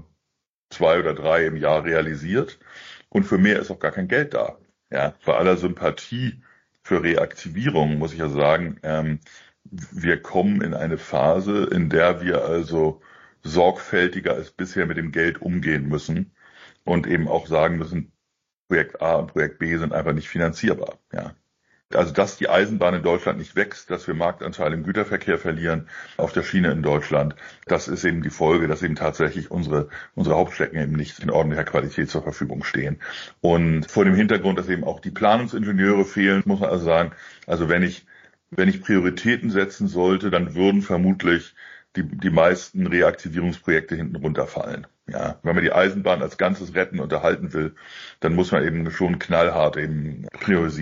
2 oder 3 im Jahr realisiert. Und für mehr ist auch gar kein Geld da. Ja, bei aller Sympathie für Reaktivierung muss ich ja sagen, wir kommen in eine Phase, in der wir also sorgfältiger als bisher mit dem Geld umgehen müssen und eben auch sagen müssen, Projekt A und Projekt B sind einfach nicht finanzierbar. Ja. Also dass die Eisenbahn in Deutschland nicht wächst, dass wir Marktanteil im Güterverkehr verlieren auf der Schiene in Deutschland, das ist eben die Folge, dass eben tatsächlich unsere Hauptstrecken eben nicht in ordentlicher Qualität zur Verfügung stehen. Und vor dem Hintergrund, dass eben auch die Planungsingenieure fehlen, muss man also sagen, also wenn ich Prioritäten setzen sollte, dann würden vermutlich die meisten Reaktivierungsprojekte hinten runterfallen. Ja, wenn man die Eisenbahn als Ganzes retten und erhalten will, dann muss man eben schon knallhart eben priorisieren.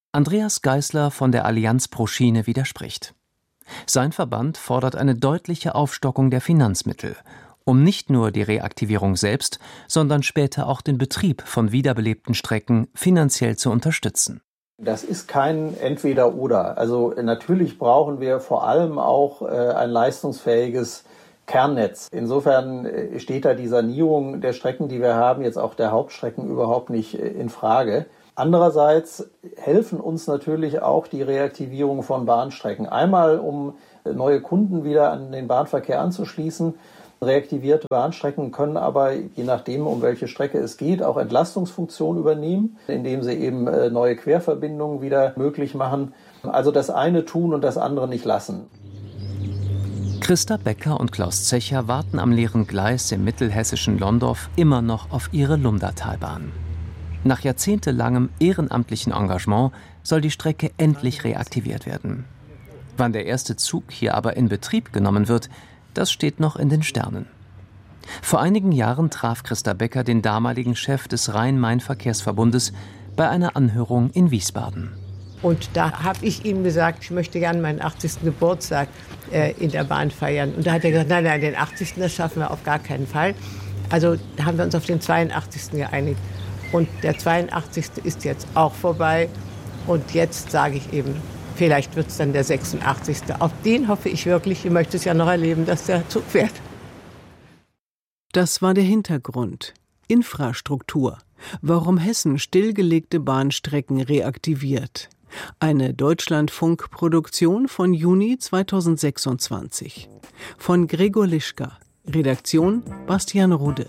Andreas Geisler von der Allianz pro Schiene widerspricht. Sein Verband fordert eine deutliche Aufstockung der Finanzmittel, um nicht nur die Reaktivierung selbst, sondern später auch den Betrieb von wiederbelebten Strecken finanziell zu unterstützen. Das ist kein Entweder-Oder. Also natürlich brauchen wir vor allem auch ein leistungsfähiges Kernnetz. Insofern steht da die Sanierung der Strecken, die wir haben, jetzt auch der Hauptstrecken überhaupt nicht in Frage. Andererseits helfen uns natürlich auch die Reaktivierung von Bahnstrecken. Einmal, um neue Kunden wieder an den Bahnverkehr anzuschließen. Reaktivierte Bahnstrecken können aber, je nachdem, um welche Strecke es geht, auch Entlastungsfunktion übernehmen, indem sie eben neue Querverbindungen wieder möglich machen. Also das eine tun und das andere nicht lassen. Christa Becker und Klaus Zecher warten am leeren Gleis im mittelhessischen Londorf immer noch auf ihre Lumdatalbahn. Nach jahrzehntelangem ehrenamtlichen Engagement soll die Strecke endlich reaktiviert werden. Wann der erste Zug hier aber in Betrieb genommen wird, das steht noch in den Sternen. Vor einigen Jahren traf Christa Becker den damaligen Chef des Rhein-Main-Verkehrsverbundes bei einer Anhörung in Wiesbaden. Und da habe ich ihm gesagt, ich möchte gerne meinen 80. Geburtstag in der Bahn feiern. Und da hat er gesagt, nein, den 80. das schaffen wir auf gar keinen Fall. Also da haben wir uns auf den 82. geeinigt. Und der 82. ist jetzt auch vorbei. Und jetzt sage ich eben, vielleicht wird es dann der 86. Auf den hoffe ich wirklich, ich möchte es ja noch erleben, dass der Zug fährt. Das war der Hintergrund. Infrastruktur. Warum Hessen stillgelegte Bahnstrecken reaktiviert. Eine Deutschlandfunk-Produktion von Juni 2026. Von Gregor Lischka. Redaktion Bastian Rude.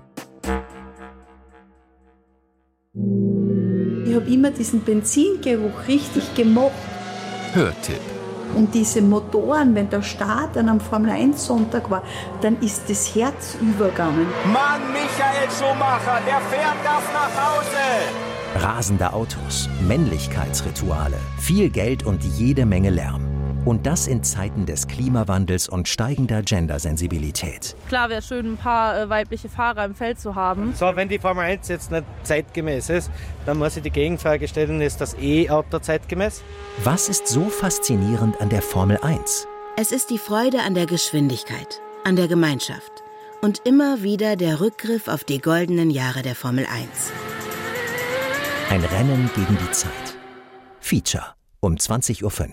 Ich habe immer diesen Benzingeruch richtig gemocht. Hörtipp. Und diese Motoren, wenn der Start an einem Formel-1-Sonntag war, dann ist das Herz übergegangen. Mann, Michael Schumacher, der fährt das nach Hause! Rasende Autos, Männlichkeitsrituale, viel Geld und jede Menge Lärm. Und das in Zeiten des Klimawandels und steigender Gendersensibilität. Klar wäre schön, ein paar weibliche Fahrer im Feld zu haben. So, wenn die Formel 1 jetzt nicht zeitgemäß ist, dann muss ich die Gegenfrage stellen, ist das E-Auto zeitgemäß? Was ist so faszinierend an der Formel 1? Es ist die Freude an der Geschwindigkeit, an der Gemeinschaft und immer wieder der Rückgriff auf die goldenen Jahre der Formel 1. Ein Rennen gegen die Zeit. Feature um 20:05 Uhr.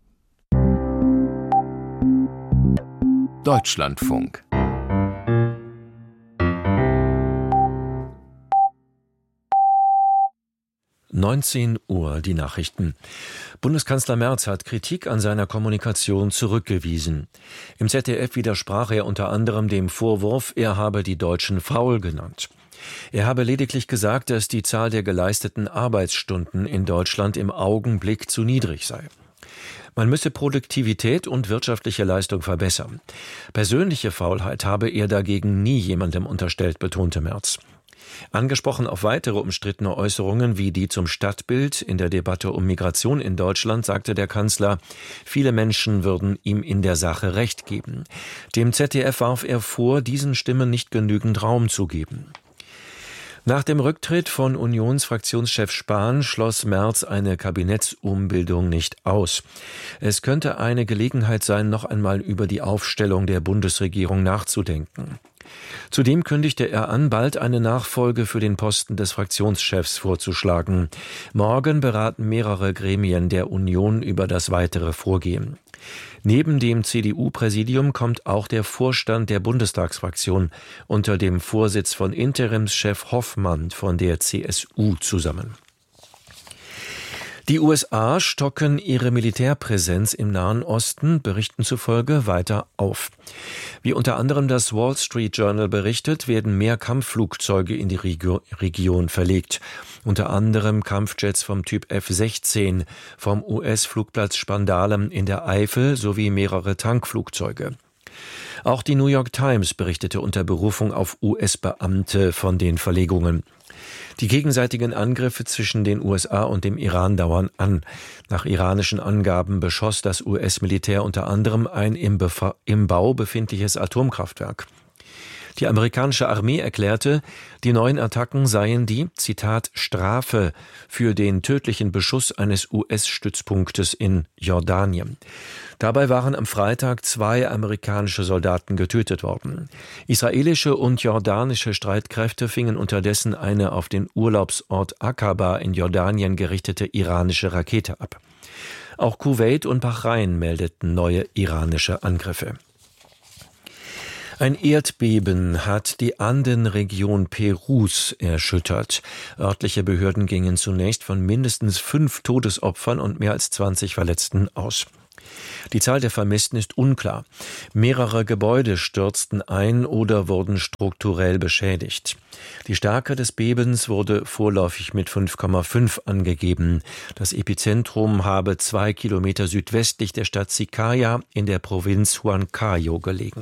Deutschlandfunk. Uhr, die Nachrichten. Bundeskanzler Merz hat Kritik an seiner Kommunikation zurückgewiesen. Im ZDF widersprach er unter anderem dem Vorwurf, er habe die Deutschen faul genannt. Er habe lediglich gesagt, dass die Zahl der geleisteten Arbeitsstunden in Deutschland im Augenblick zu niedrig sei. Man müsse Produktivität und wirtschaftliche Leistung verbessern. Persönliche Faulheit habe er dagegen nie jemandem unterstellt, betonte Merz. Angesprochen auf weitere umstrittene Äußerungen wie die zum Stadtbild in der Debatte um Migration in Deutschland, sagte der Kanzler, viele Menschen würden ihm in der Sache Recht geben. Dem ZDF warf er vor, diesen Stimmen nicht genügend Raum zu geben. Nach dem Rücktritt von Unionsfraktionschef Spahn schloss Merz eine Kabinettsumbildung nicht aus. Es könnte eine Gelegenheit sein, noch einmal über die Aufstellung der Bundesregierung nachzudenken. Zudem kündigte er an, bald eine Nachfolge für den Posten des Fraktionschefs vorzuschlagen. Morgen beraten mehrere Gremien der Union über das weitere Vorgehen. Neben dem CDU-Präsidium kommt auch der Vorstand der Bundestagsfraktion unter dem Vorsitz von Interimschef Hoffmann von der CSU zusammen. Die USA stocken ihre Militärpräsenz im Nahen Osten, Berichten zufolge, weiter auf. Wie unter anderem das Wall Street Journal berichtet, werden mehr Kampfflugzeuge in die Region verlegt. Unter anderem Kampfjets vom Typ F-16 vom US-Flugplatz Spandalen in der Eifel sowie mehrere Tankflugzeuge. Auch die New York Times berichtete unter Berufung auf US-Beamte von den Verlegungen. Die gegenseitigen Angriffe zwischen den USA und dem Iran dauern an. Nach iranischen Angaben beschoss das US-Militär unter anderem ein im Bau befindliches Atomkraftwerk. Die amerikanische Armee erklärte, die neuen Attacken seien die, Zitat, Strafe für den tödlichen Beschuss eines US-Stützpunktes in Jordanien. Dabei waren am Freitag 2 amerikanische Soldaten getötet worden. Israelische und jordanische Streitkräfte fingen unterdessen eine auf den Urlaubsort Aqaba in Jordanien gerichtete iranische Rakete ab. Auch Kuwait und Bahrain meldeten neue iranische Angriffe. Ein Erdbeben hat die Andenregion Perus erschüttert. Örtliche Behörden gingen zunächst von mindestens 5 Todesopfern und mehr als 20 Verletzten aus. Die Zahl der Vermissten ist unklar. Mehrere Gebäude stürzten ein oder wurden strukturell beschädigt. Die Stärke des Bebens wurde vorläufig mit 5,5 angegeben. Das Epizentrum habe 2 Kilometer südwestlich der Stadt Sicaya in der Provinz Huancayo gelegen.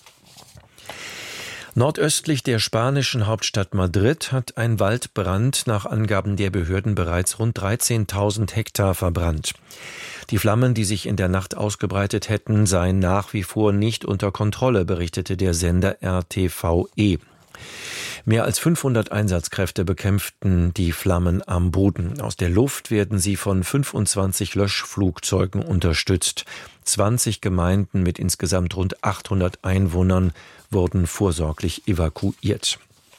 Nordöstlich der spanischen Hauptstadt Madrid hat ein Waldbrand nach Angaben der Behörden bereits rund 13.000 Hektar verbrannt. Die Flammen, die sich in der Nacht ausgebreitet hätten, seien nach wie vor nicht unter Kontrolle, berichtete der Sender RTVE. Mehr als 500 Einsatzkräfte bekämpften die Flammen am Boden. Aus der Luft werden sie von 25 Löschflugzeugen unterstützt. 20 Gemeinden mit insgesamt rund 800 Einwohnern wurden vorsorglich evakuiert.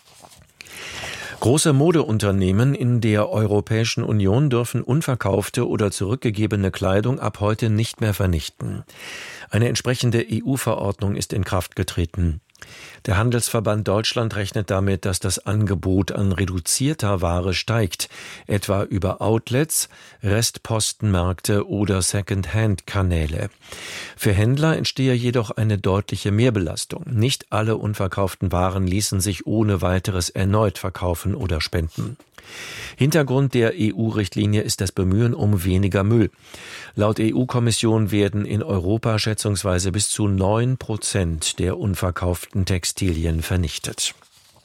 Große Modeunternehmen in der Europäischen Union dürfen unverkaufte oder zurückgegebene Kleidung ab heute nicht mehr vernichten. Eine entsprechende EU-Verordnung ist in Kraft getreten. Der Handelsverband Deutschland rechnet damit, dass das Angebot an reduzierter Ware steigt, etwa über Outlets, Restpostenmärkte oder Second-Hand-Kanäle. Für Händler entstehe jedoch eine deutliche Mehrbelastung. Nicht alle unverkauften Waren ließen sich ohne weiteres erneut verkaufen oder spenden. Hintergrund der EU-Richtlinie ist das Bemühen um weniger Müll. Laut EU-Kommission werden in Europa schätzungsweise bis zu 9% der unverkauften Textilien vernichtet.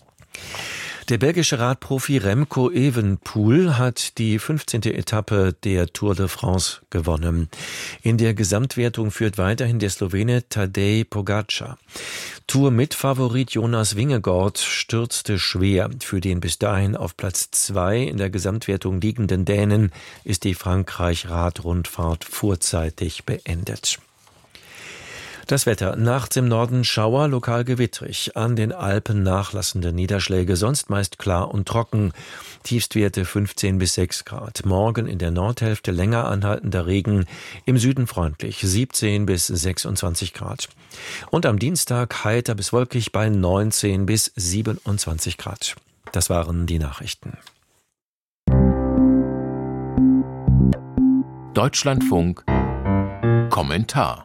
Der belgische Radprofi Remco Evenepoel hat die 15. Etappe der Tour de France gewonnen. In der Gesamtwertung führt weiterhin der Slowene Tadej Pogačar. Tour-Mitfavorit Jonas Vingegaard stürzte schwer. Für den bis dahin auf Platz 2 in der Gesamtwertung liegenden Dänen ist die Frankreich-Radrundfahrt vorzeitig beendet. Das Wetter. Nachts im Norden Schauer, lokal gewittrig. An den Alpen nachlassende Niederschläge, sonst meist klar und trocken. Tiefstwerte 15 bis 6 Grad. Morgen in der Nordhälfte länger anhaltender Regen. Im Süden freundlich 17 bis 26 Grad. Und am Dienstag heiter bis wolkig bei 19 bis 27 Grad. Das waren die Nachrichten. Deutschlandfunk Kommentar.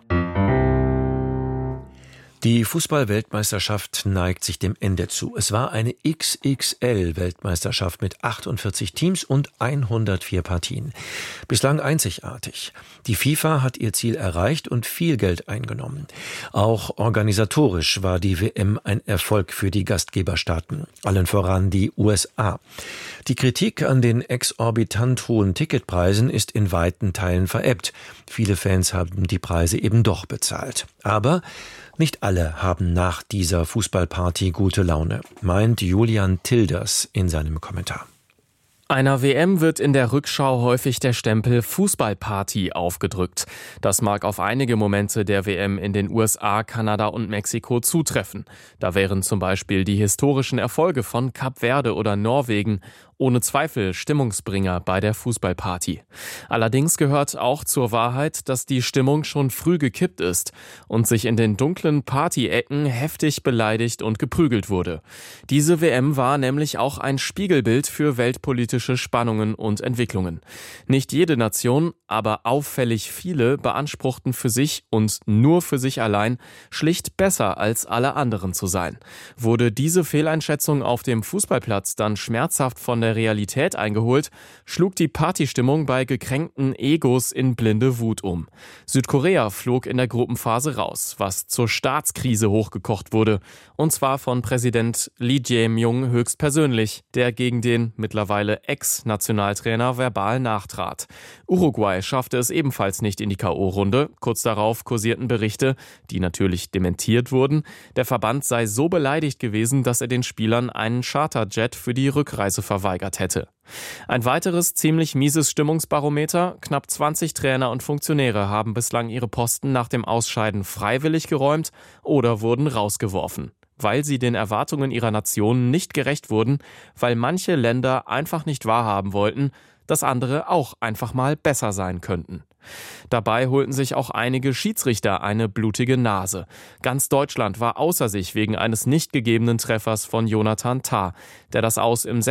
Die Fußball-Weltmeisterschaft neigt sich dem Ende zu. Es war eine XXL-Weltmeisterschaft mit 48 Teams und 104 Partien. Bislang einzigartig. Die FIFA hat ihr Ziel erreicht und viel Geld eingenommen. Auch organisatorisch war die WM ein Erfolg für die Gastgeberstaaten, allen voran die USA. Die Kritik an den exorbitant hohen Ticketpreisen ist in weiten Teilen verebbt. Viele Fans haben die Preise eben doch bezahlt. Aber nicht alle haben nach dieser Fußballparty gute Laune, meint Julian Tilders in seinem Kommentar. Einer WM wird in der Rückschau häufig der Stempel Fußballparty aufgedrückt. Das mag auf einige Momente der WM in den USA, Kanada und Mexiko zutreffen. Da wären zum Beispiel die historischen Erfolge von Kap Verde oder Norwegen ohne Zweifel Stimmungsbringer bei der Fußballparty. Allerdings gehört auch zur Wahrheit, dass die Stimmung schon früh gekippt ist und sich in den dunklen Partyecken heftig beleidigt und geprügelt wurde. Diese WM war nämlich auch ein Spiegelbild für weltpolitische Spannungen und Entwicklungen. Nicht jede Nation, aber auffällig viele beanspruchten für sich und nur für sich allein schlicht besser als alle anderen zu sein. Wurde diese Fehleinschätzung auf dem Fußballplatz dann schmerzhaft von der der Realität eingeholt, schlug die Partystimmung bei gekränkten Egos in blinde Wut um. Südkorea flog in der Gruppenphase raus, was zur Staatskrise hochgekocht wurde. Und zwar von Präsident Lee Jae-myung höchstpersönlich, der gegen den mittlerweile Ex-Nationaltrainer verbal nachtrat. Uruguay schaffte es ebenfalls nicht in die K.O.-Runde. Kurz darauf kursierten Berichte, die natürlich dementiert wurden. Der Verband sei so beleidigt gewesen, dass er den Spielern einen Charterjet für die Rückreise verweigert hätte. Ein weiteres ziemlich mieses Stimmungsbarometer: Knapp 20 Trainer und Funktionäre haben bislang ihre Posten nach dem Ausscheiden freiwillig geräumt oder wurden rausgeworfen, weil sie den Erwartungen ihrer Nationen nicht gerecht wurden, weil manche Länder einfach nicht wahrhaben wollten, dass andere auch einfach mal besser sein könnten. Dabei holten sich auch einige Schiedsrichter eine blutige Nase. Ganz Deutschland war außer sich wegen eines nicht gegebenen Treffers von Jonathan Tah, der das Aus im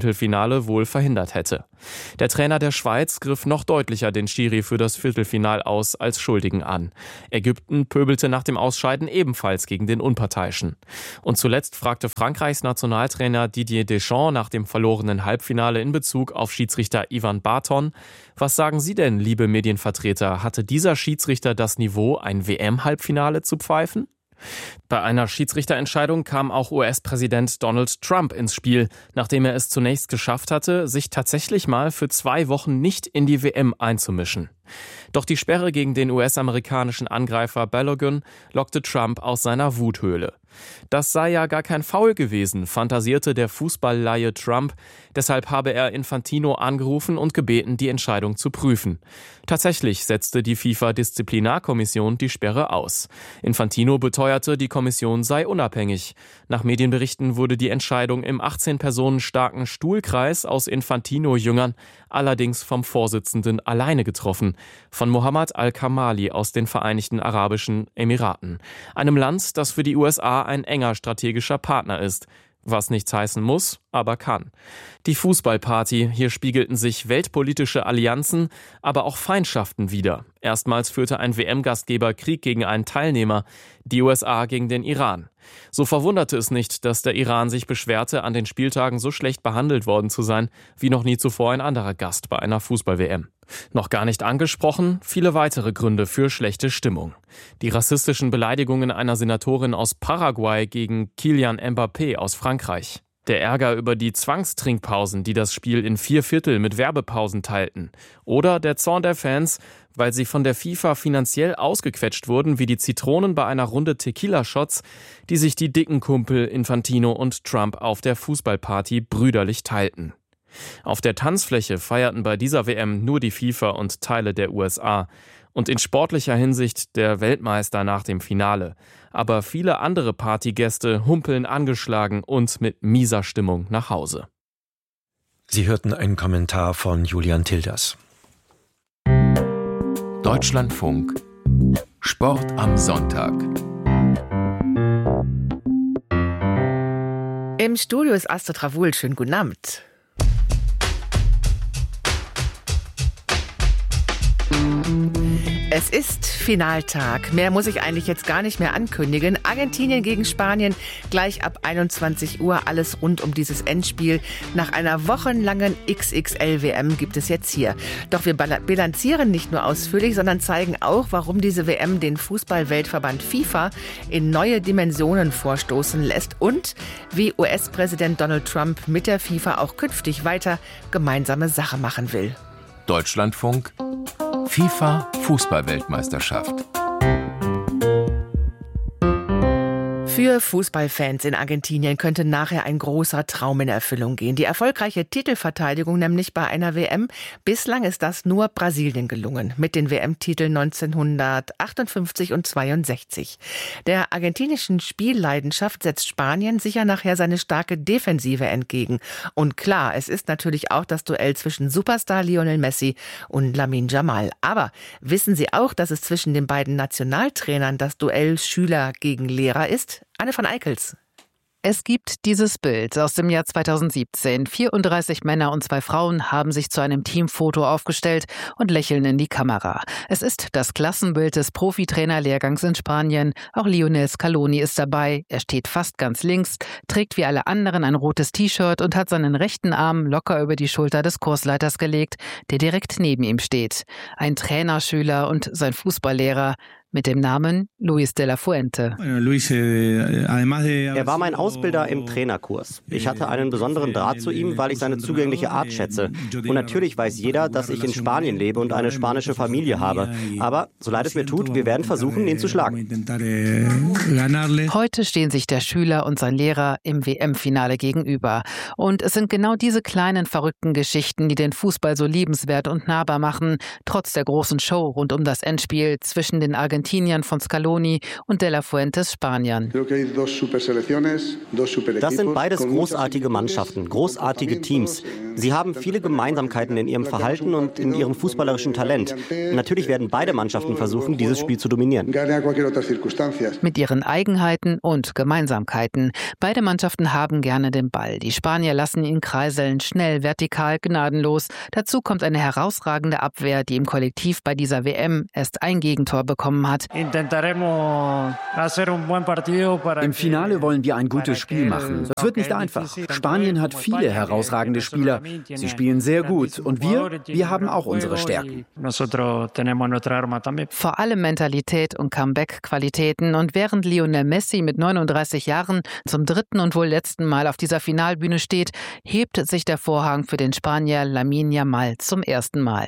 16. wohl verhindert hätte. Der Trainer der Schweiz griff noch deutlicher den Schiri für das Viertelfinal aus als Schuldigen an. Ägypten pöbelte nach dem Ausscheiden ebenfalls gegen den Unparteiischen. Und zuletzt fragte Frankreichs Nationaltrainer Didier Deschamps nach dem verlorenen Halbfinale in Bezug auf Schiedsrichter Ivan Barton: Was sagen Sie denn, liebe Medienvertreter, hatte dieser Schiedsrichter das Niveau, ein WM-Halbfinale zu pfeifen? Bei einer Schiedsrichterentscheidung kam auch US-Präsident Donald Trump ins Spiel, nachdem er es zunächst geschafft hatte, sich tatsächlich mal für 2 Wochen nicht in die WM einzumischen. Doch die Sperre gegen den US-amerikanischen Angreifer Balogun lockte Trump aus seiner Wuthöhle. Das sei ja gar kein Foul gewesen, fantasierte der Fußballlaie Trump. Deshalb habe er Infantino angerufen und gebeten, die Entscheidung zu prüfen. Tatsächlich setzte die FIFA-Disziplinarkommission die Sperre aus. Infantino beteuerte, die Kommission sei unabhängig. Nach Medienberichten wurde die Entscheidung im 18 Personen starken Stuhlkreis aus Infantino-Jüngern allerdings vom Vorsitzenden alleine getroffen, von Mohammed Al-Kamali aus den Vereinigten Arabischen Emiraten, einem Land, das für die USA ein enger strategischer Partner ist. Was nichts heißen muss, aber kann. Die Fußballparty, hier spiegelten sich weltpolitische Allianzen, aber auch Feindschaften wider. Erstmals führte ein WM-Gastgeber Krieg gegen einen Teilnehmer, die USA gegen den Iran. So verwunderte es nicht, dass der Iran sich beschwerte, an den Spieltagen so schlecht behandelt worden zu sein, wie noch nie zuvor ein anderer Gast bei einer Fußball-WM. Noch gar nicht angesprochen, viele weitere Gründe für schlechte Stimmung. Die rassistischen Beleidigungen einer Senatorin aus Paraguay gegen Kylian Mbappé aus Frankreich. Der Ärger über die Zwangstrinkpausen, die das Spiel in 4/4 mit Werbepausen teilten. Oder der Zorn der Fans, weil sie von der FIFA finanziell ausgequetscht wurden wie die Zitronen bei einer Runde Tequila-Shots, die sich die dicken Kumpel Infantino und Trump auf der Fußballparty brüderlich teilten. Auf der Tanzfläche feierten bei dieser WM nur die FIFA und Teile der USA. Und in sportlicher Hinsicht der Weltmeister nach dem Finale. Aber viele andere Partygäste humpeln angeschlagen und mit mieser Stimmung nach Hause. Sie hörten einen Kommentar von Julian Tilders. Deutschlandfunk Sport am Sonntag. Im Studio ist Astrid Ravul. Schönen guten Abend. Es ist Finaltag. Mehr muss ich eigentlich jetzt gar nicht mehr ankündigen. Argentinien gegen Spanien, gleich ab 21 Uhr. Alles rund um dieses Endspiel. Nach einer wochenlangen XXL-WM gibt es jetzt hier. Doch wir bilanzieren nicht nur ausführlich, sondern zeigen auch, warum diese WM den Fußball-Weltverband FIFA in neue Dimensionen vorstoßen lässt und wie US-Präsident Donald Trump mit der FIFA auch künftig weiter gemeinsame Sache machen will. Deutschlandfunk FIFA-Fußball-Weltmeisterschaft. Für Fußballfans in Argentinien könnte nachher ein großer Traum in Erfüllung gehen. Die erfolgreiche Titelverteidigung nämlich bei einer WM. Bislang ist das nur Brasilien gelungen, mit den WM-Titeln 1958 und 62. Der argentinischen Spielleidenschaft setzt Spanien sicher nachher seine starke Defensive entgegen. Und klar, es ist natürlich auch das Duell zwischen Superstar Lionel Messi und Lamine Yamal. Aber wissen Sie auch, dass es zwischen den beiden Nationaltrainern das Duell Schüler gegen Lehrer ist? Anne von Eickels. Es gibt dieses Bild aus dem Jahr 2017. 34 Männer und 2 Frauen haben sich zu einem Teamfoto aufgestellt und lächeln in die Kamera. Es ist das Klassenbild des Profitrainerlehrgangs in Spanien. Auch Lionel Scaloni ist dabei. Er steht fast ganz links, trägt wie alle anderen ein rotes T-Shirt und hat seinen rechten Arm locker über die Schulter des Kursleiters gelegt, der direkt neben ihm steht. Ein Trainerschüler und sein Fußballlehrer mit dem Namen Luis de la Fuente. Er war mein Ausbilder im Trainerkurs. Ich hatte einen besonderen Draht zu ihm, weil ich seine zugängliche Art schätze. Und natürlich weiß jeder, dass ich in Spanien lebe und eine spanische Familie habe. Aber, so leid es mir tut, wir werden versuchen, ihn zu schlagen. Heute stehen sich der Schüler und sein Lehrer im WM-Finale gegenüber. Und es sind genau diese kleinen, verrückten Geschichten, die den Fußball so liebenswert und nahbar machen, trotz der großen Show rund um das Endspiel zwischen den Argentiniern von Scaloni und de la Fuentes Spaniern. Das sind beides großartige Mannschaften, großartige Teams. Sie haben viele Gemeinsamkeiten in ihrem Verhalten und in ihrem fußballerischen Talent. Natürlich werden beide Mannschaften versuchen, dieses Spiel zu dominieren. Mit ihren Eigenheiten und Gemeinsamkeiten. Beide Mannschaften haben gerne den Ball. Die Spanier lassen ihn kreiseln, schnell, vertikal, gnadenlos. Dazu kommt eine herausragende Abwehr, die im Kollektiv bei dieser WM erst ein Gegentor bekommen hat. Im Finale wollen wir ein gutes Spiel machen. Es wird nicht einfach. Spanien hat viele herausragende Spieler. Sie spielen sehr gut. Und wir haben auch unsere Stärken. Vor allem Mentalität und Comeback-Qualitäten. Und während Lionel Messi mit 39 Jahren zum 3. und wohl letzten Mal auf dieser Finalbühne steht, hebt sich der Vorhang für den Spanier Lamine Yamal zum ersten Mal.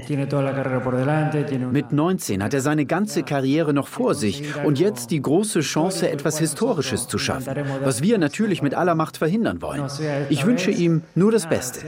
Mit 19 hat er seine ganze Karriere noch vor sich und jetzt die große Chance, etwas Historisches zu schaffen, was wir natürlich mit aller Macht verhindern wollen. Ich wünsche ihm nur das Beste.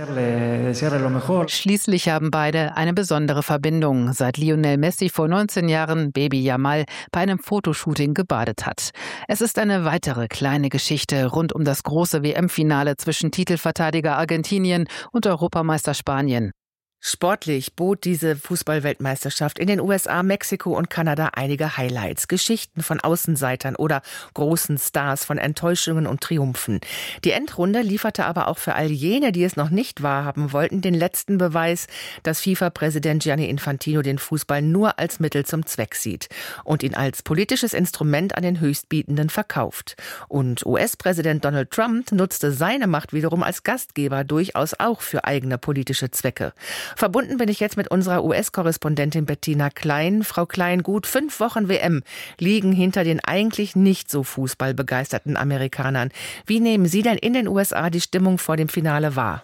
Schließlich haben beide eine besondere Verbindung, seit Lionel Messi vor 19 Jahren Baby Yamal bei einem Fotoshooting gebadet hat. Es ist eine weitere kleine Geschichte rund um das große WM-Finale zwischen Titelverteidiger Argentinien und Europameister Spanien. Sportlich bot diese Fußball-Weltmeisterschaft in den USA, Mexiko und Kanada einige Highlights. Geschichten von Außenseitern oder großen Stars, von Enttäuschungen und Triumphen. Die Endrunde lieferte aber auch für all jene, die es noch nicht wahrhaben wollten, den letzten Beweis, dass FIFA-Präsident Gianni Infantino den Fußball nur als Mittel zum Zweck sieht und ihn als politisches Instrument an den Höchstbietenden verkauft. Und US-Präsident Donald Trump nutzte seine Macht wiederum als Gastgeber durchaus auch für eigene politische Zwecke. Verbunden bin ich jetzt mit unserer US-Korrespondentin Bettina Klein. Frau Klein, gut 5 Wochen WM liegen hinter den eigentlich nicht so fußballbegeisterten Amerikanern. Wie nehmen Sie denn in den USA die Stimmung vor dem Finale wahr?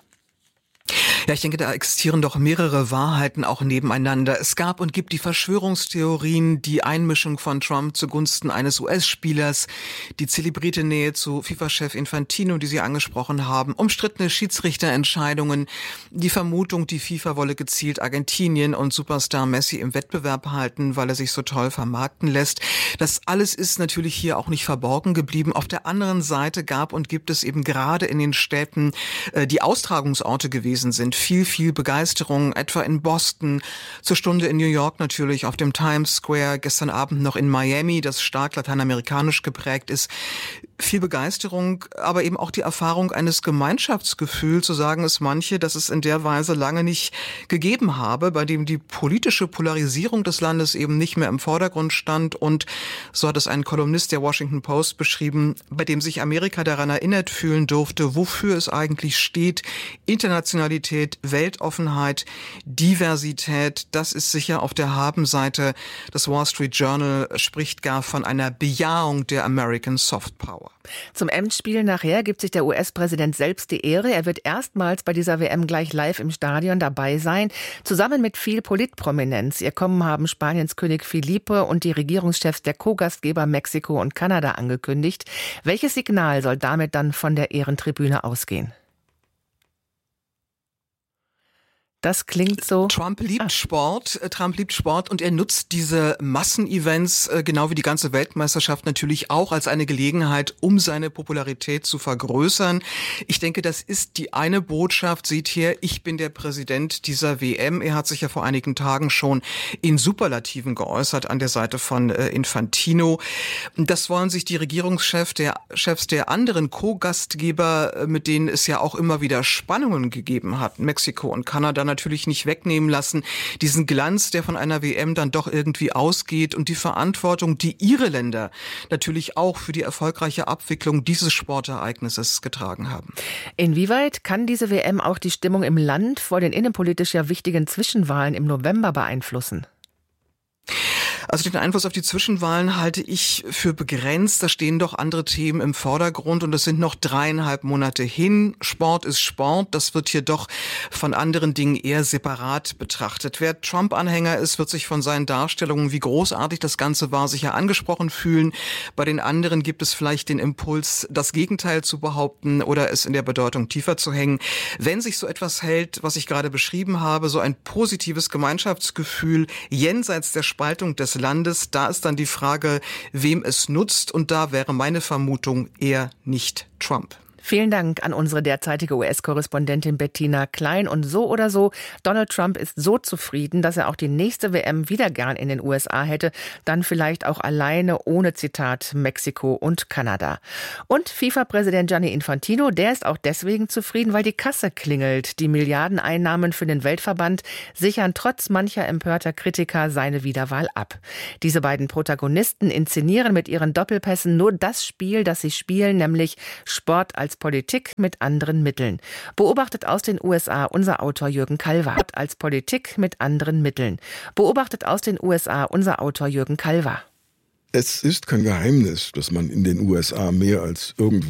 Ja, ich denke, da existieren doch mehrere Wahrheiten auch nebeneinander. Es gab und gibt die Verschwörungstheorien, die Einmischung von Trump zugunsten eines US-Spielers, die zelebrierte Nähe zu FIFA-Chef Infantino, die Sie angesprochen haben, umstrittene Schiedsrichterentscheidungen, die Vermutung, die FIFA wolle gezielt Argentinien und Superstar Messi im Wettbewerb halten, weil er sich so toll vermarkten lässt. Das alles ist natürlich hier auch nicht verborgen geblieben. Auf der anderen Seite gab und gibt es eben gerade in den Städten, die Austragungsorte gewesen sind, viel Begeisterung, etwa in Boston, zur Stunde in New York natürlich, auf dem Times Square, gestern Abend noch in Miami, das stark lateinamerikanisch geprägt ist. Viel Begeisterung, aber eben auch die Erfahrung eines Gemeinschaftsgefühls, so sagen es manche, dass es in der Weise lange nicht gegeben habe, bei dem die politische Polarisierung des Landes eben nicht mehr im Vordergrund stand und, so hat es ein Kolumnist der Washington Post beschrieben, bei dem sich Amerika daran erinnert fühlen durfte, wofür es eigentlich steht. Internationalität, Weltoffenheit, Diversität, das ist sicher auf der Habenseite. Das Wall Street Journal spricht gar von einer Bejahung der American Soft Power. Zum Endspiel nachher gibt sich der US-Präsident selbst die Ehre. Er wird erstmals bei dieser WM gleich live im Stadion dabei sein, zusammen mit viel Politprominenz. Ihr Kommen haben Spaniens König Felipe und die Regierungschefs der Co-Gastgeber Mexiko und Kanada angekündigt. Welches Signal soll damit dann von der Ehrentribüne ausgehen? Das klingt so. Trump liebt Sport und er nutzt diese Massenevents, genau wie die ganze Weltmeisterschaft natürlich auch als eine Gelegenheit, um seine Popularität zu vergrößern. Ich denke, das ist die eine Botschaft. Seht her, ich bin der Präsident dieser WM. Er hat sich ja vor einigen Tagen schon in Superlativen geäußert an der Seite von Infantino. Das wollen sich die Regierungschefs der anderen Co-Gastgeber, mit denen es ja auch immer wieder Spannungen gegeben hat, Mexiko und Kanada, natürlich nicht wegnehmen lassen. Diesen Glanz, der von einer WM dann doch irgendwie ausgeht und die Verantwortung, die ihre Länder natürlich auch für die erfolgreiche Abwicklung dieses Sportereignisses getragen haben. Inwieweit kann diese WM auch die Stimmung im Land vor den innenpolitisch ja wichtigen Zwischenwahlen im November beeinflussen? Also den Einfluss auf die Zwischenwahlen halte ich für begrenzt. Da stehen doch andere Themen im Vordergrund und es sind noch 3,5 Monate hin. Sport ist Sport. Das wird hier doch von anderen Dingen eher separat betrachtet. Wer Trump-Anhänger ist, wird sich von seinen Darstellungen, wie großartig das Ganze war, sicher angesprochen fühlen. Bei den anderen gibt es vielleicht den Impuls, das Gegenteil zu behaupten oder es in der Bedeutung tiefer zu hängen. Wenn sich so etwas hält, was ich gerade beschrieben habe, so ein positives Gemeinschaftsgefühl jenseits der Spaltung des Landes, da ist dann die Frage, wem es nutzt, und da wäre meine Vermutung eher nicht Trump. Vielen Dank an unsere derzeitige US-Korrespondentin Bettina Klein. Und so oder so, Donald Trump ist so zufrieden, dass er auch die nächste WM wieder gern in den USA hätte. Dann vielleicht auch alleine, ohne Zitat, Mexiko und Kanada. Und FIFA-Präsident Gianni Infantino, der ist auch deswegen zufrieden, weil die Kasse klingelt. Die Milliardeneinnahmen für den Weltverband sichern trotz mancher empörter Kritiker seine Wiederwahl ab. Diese beiden Protagonisten inszenieren mit ihren Doppelpässen nur das Spiel, das sie spielen, nämlich Sport als Politik mit anderen Mitteln. Beobachtet aus den USA unser Autor Jürgen Kalver. Als Politik mit anderen Mitteln. Beobachtet aus den USA unser Autor Jürgen Kalver. Es ist kein Geheimnis, dass man in den USA mehr als irgendwie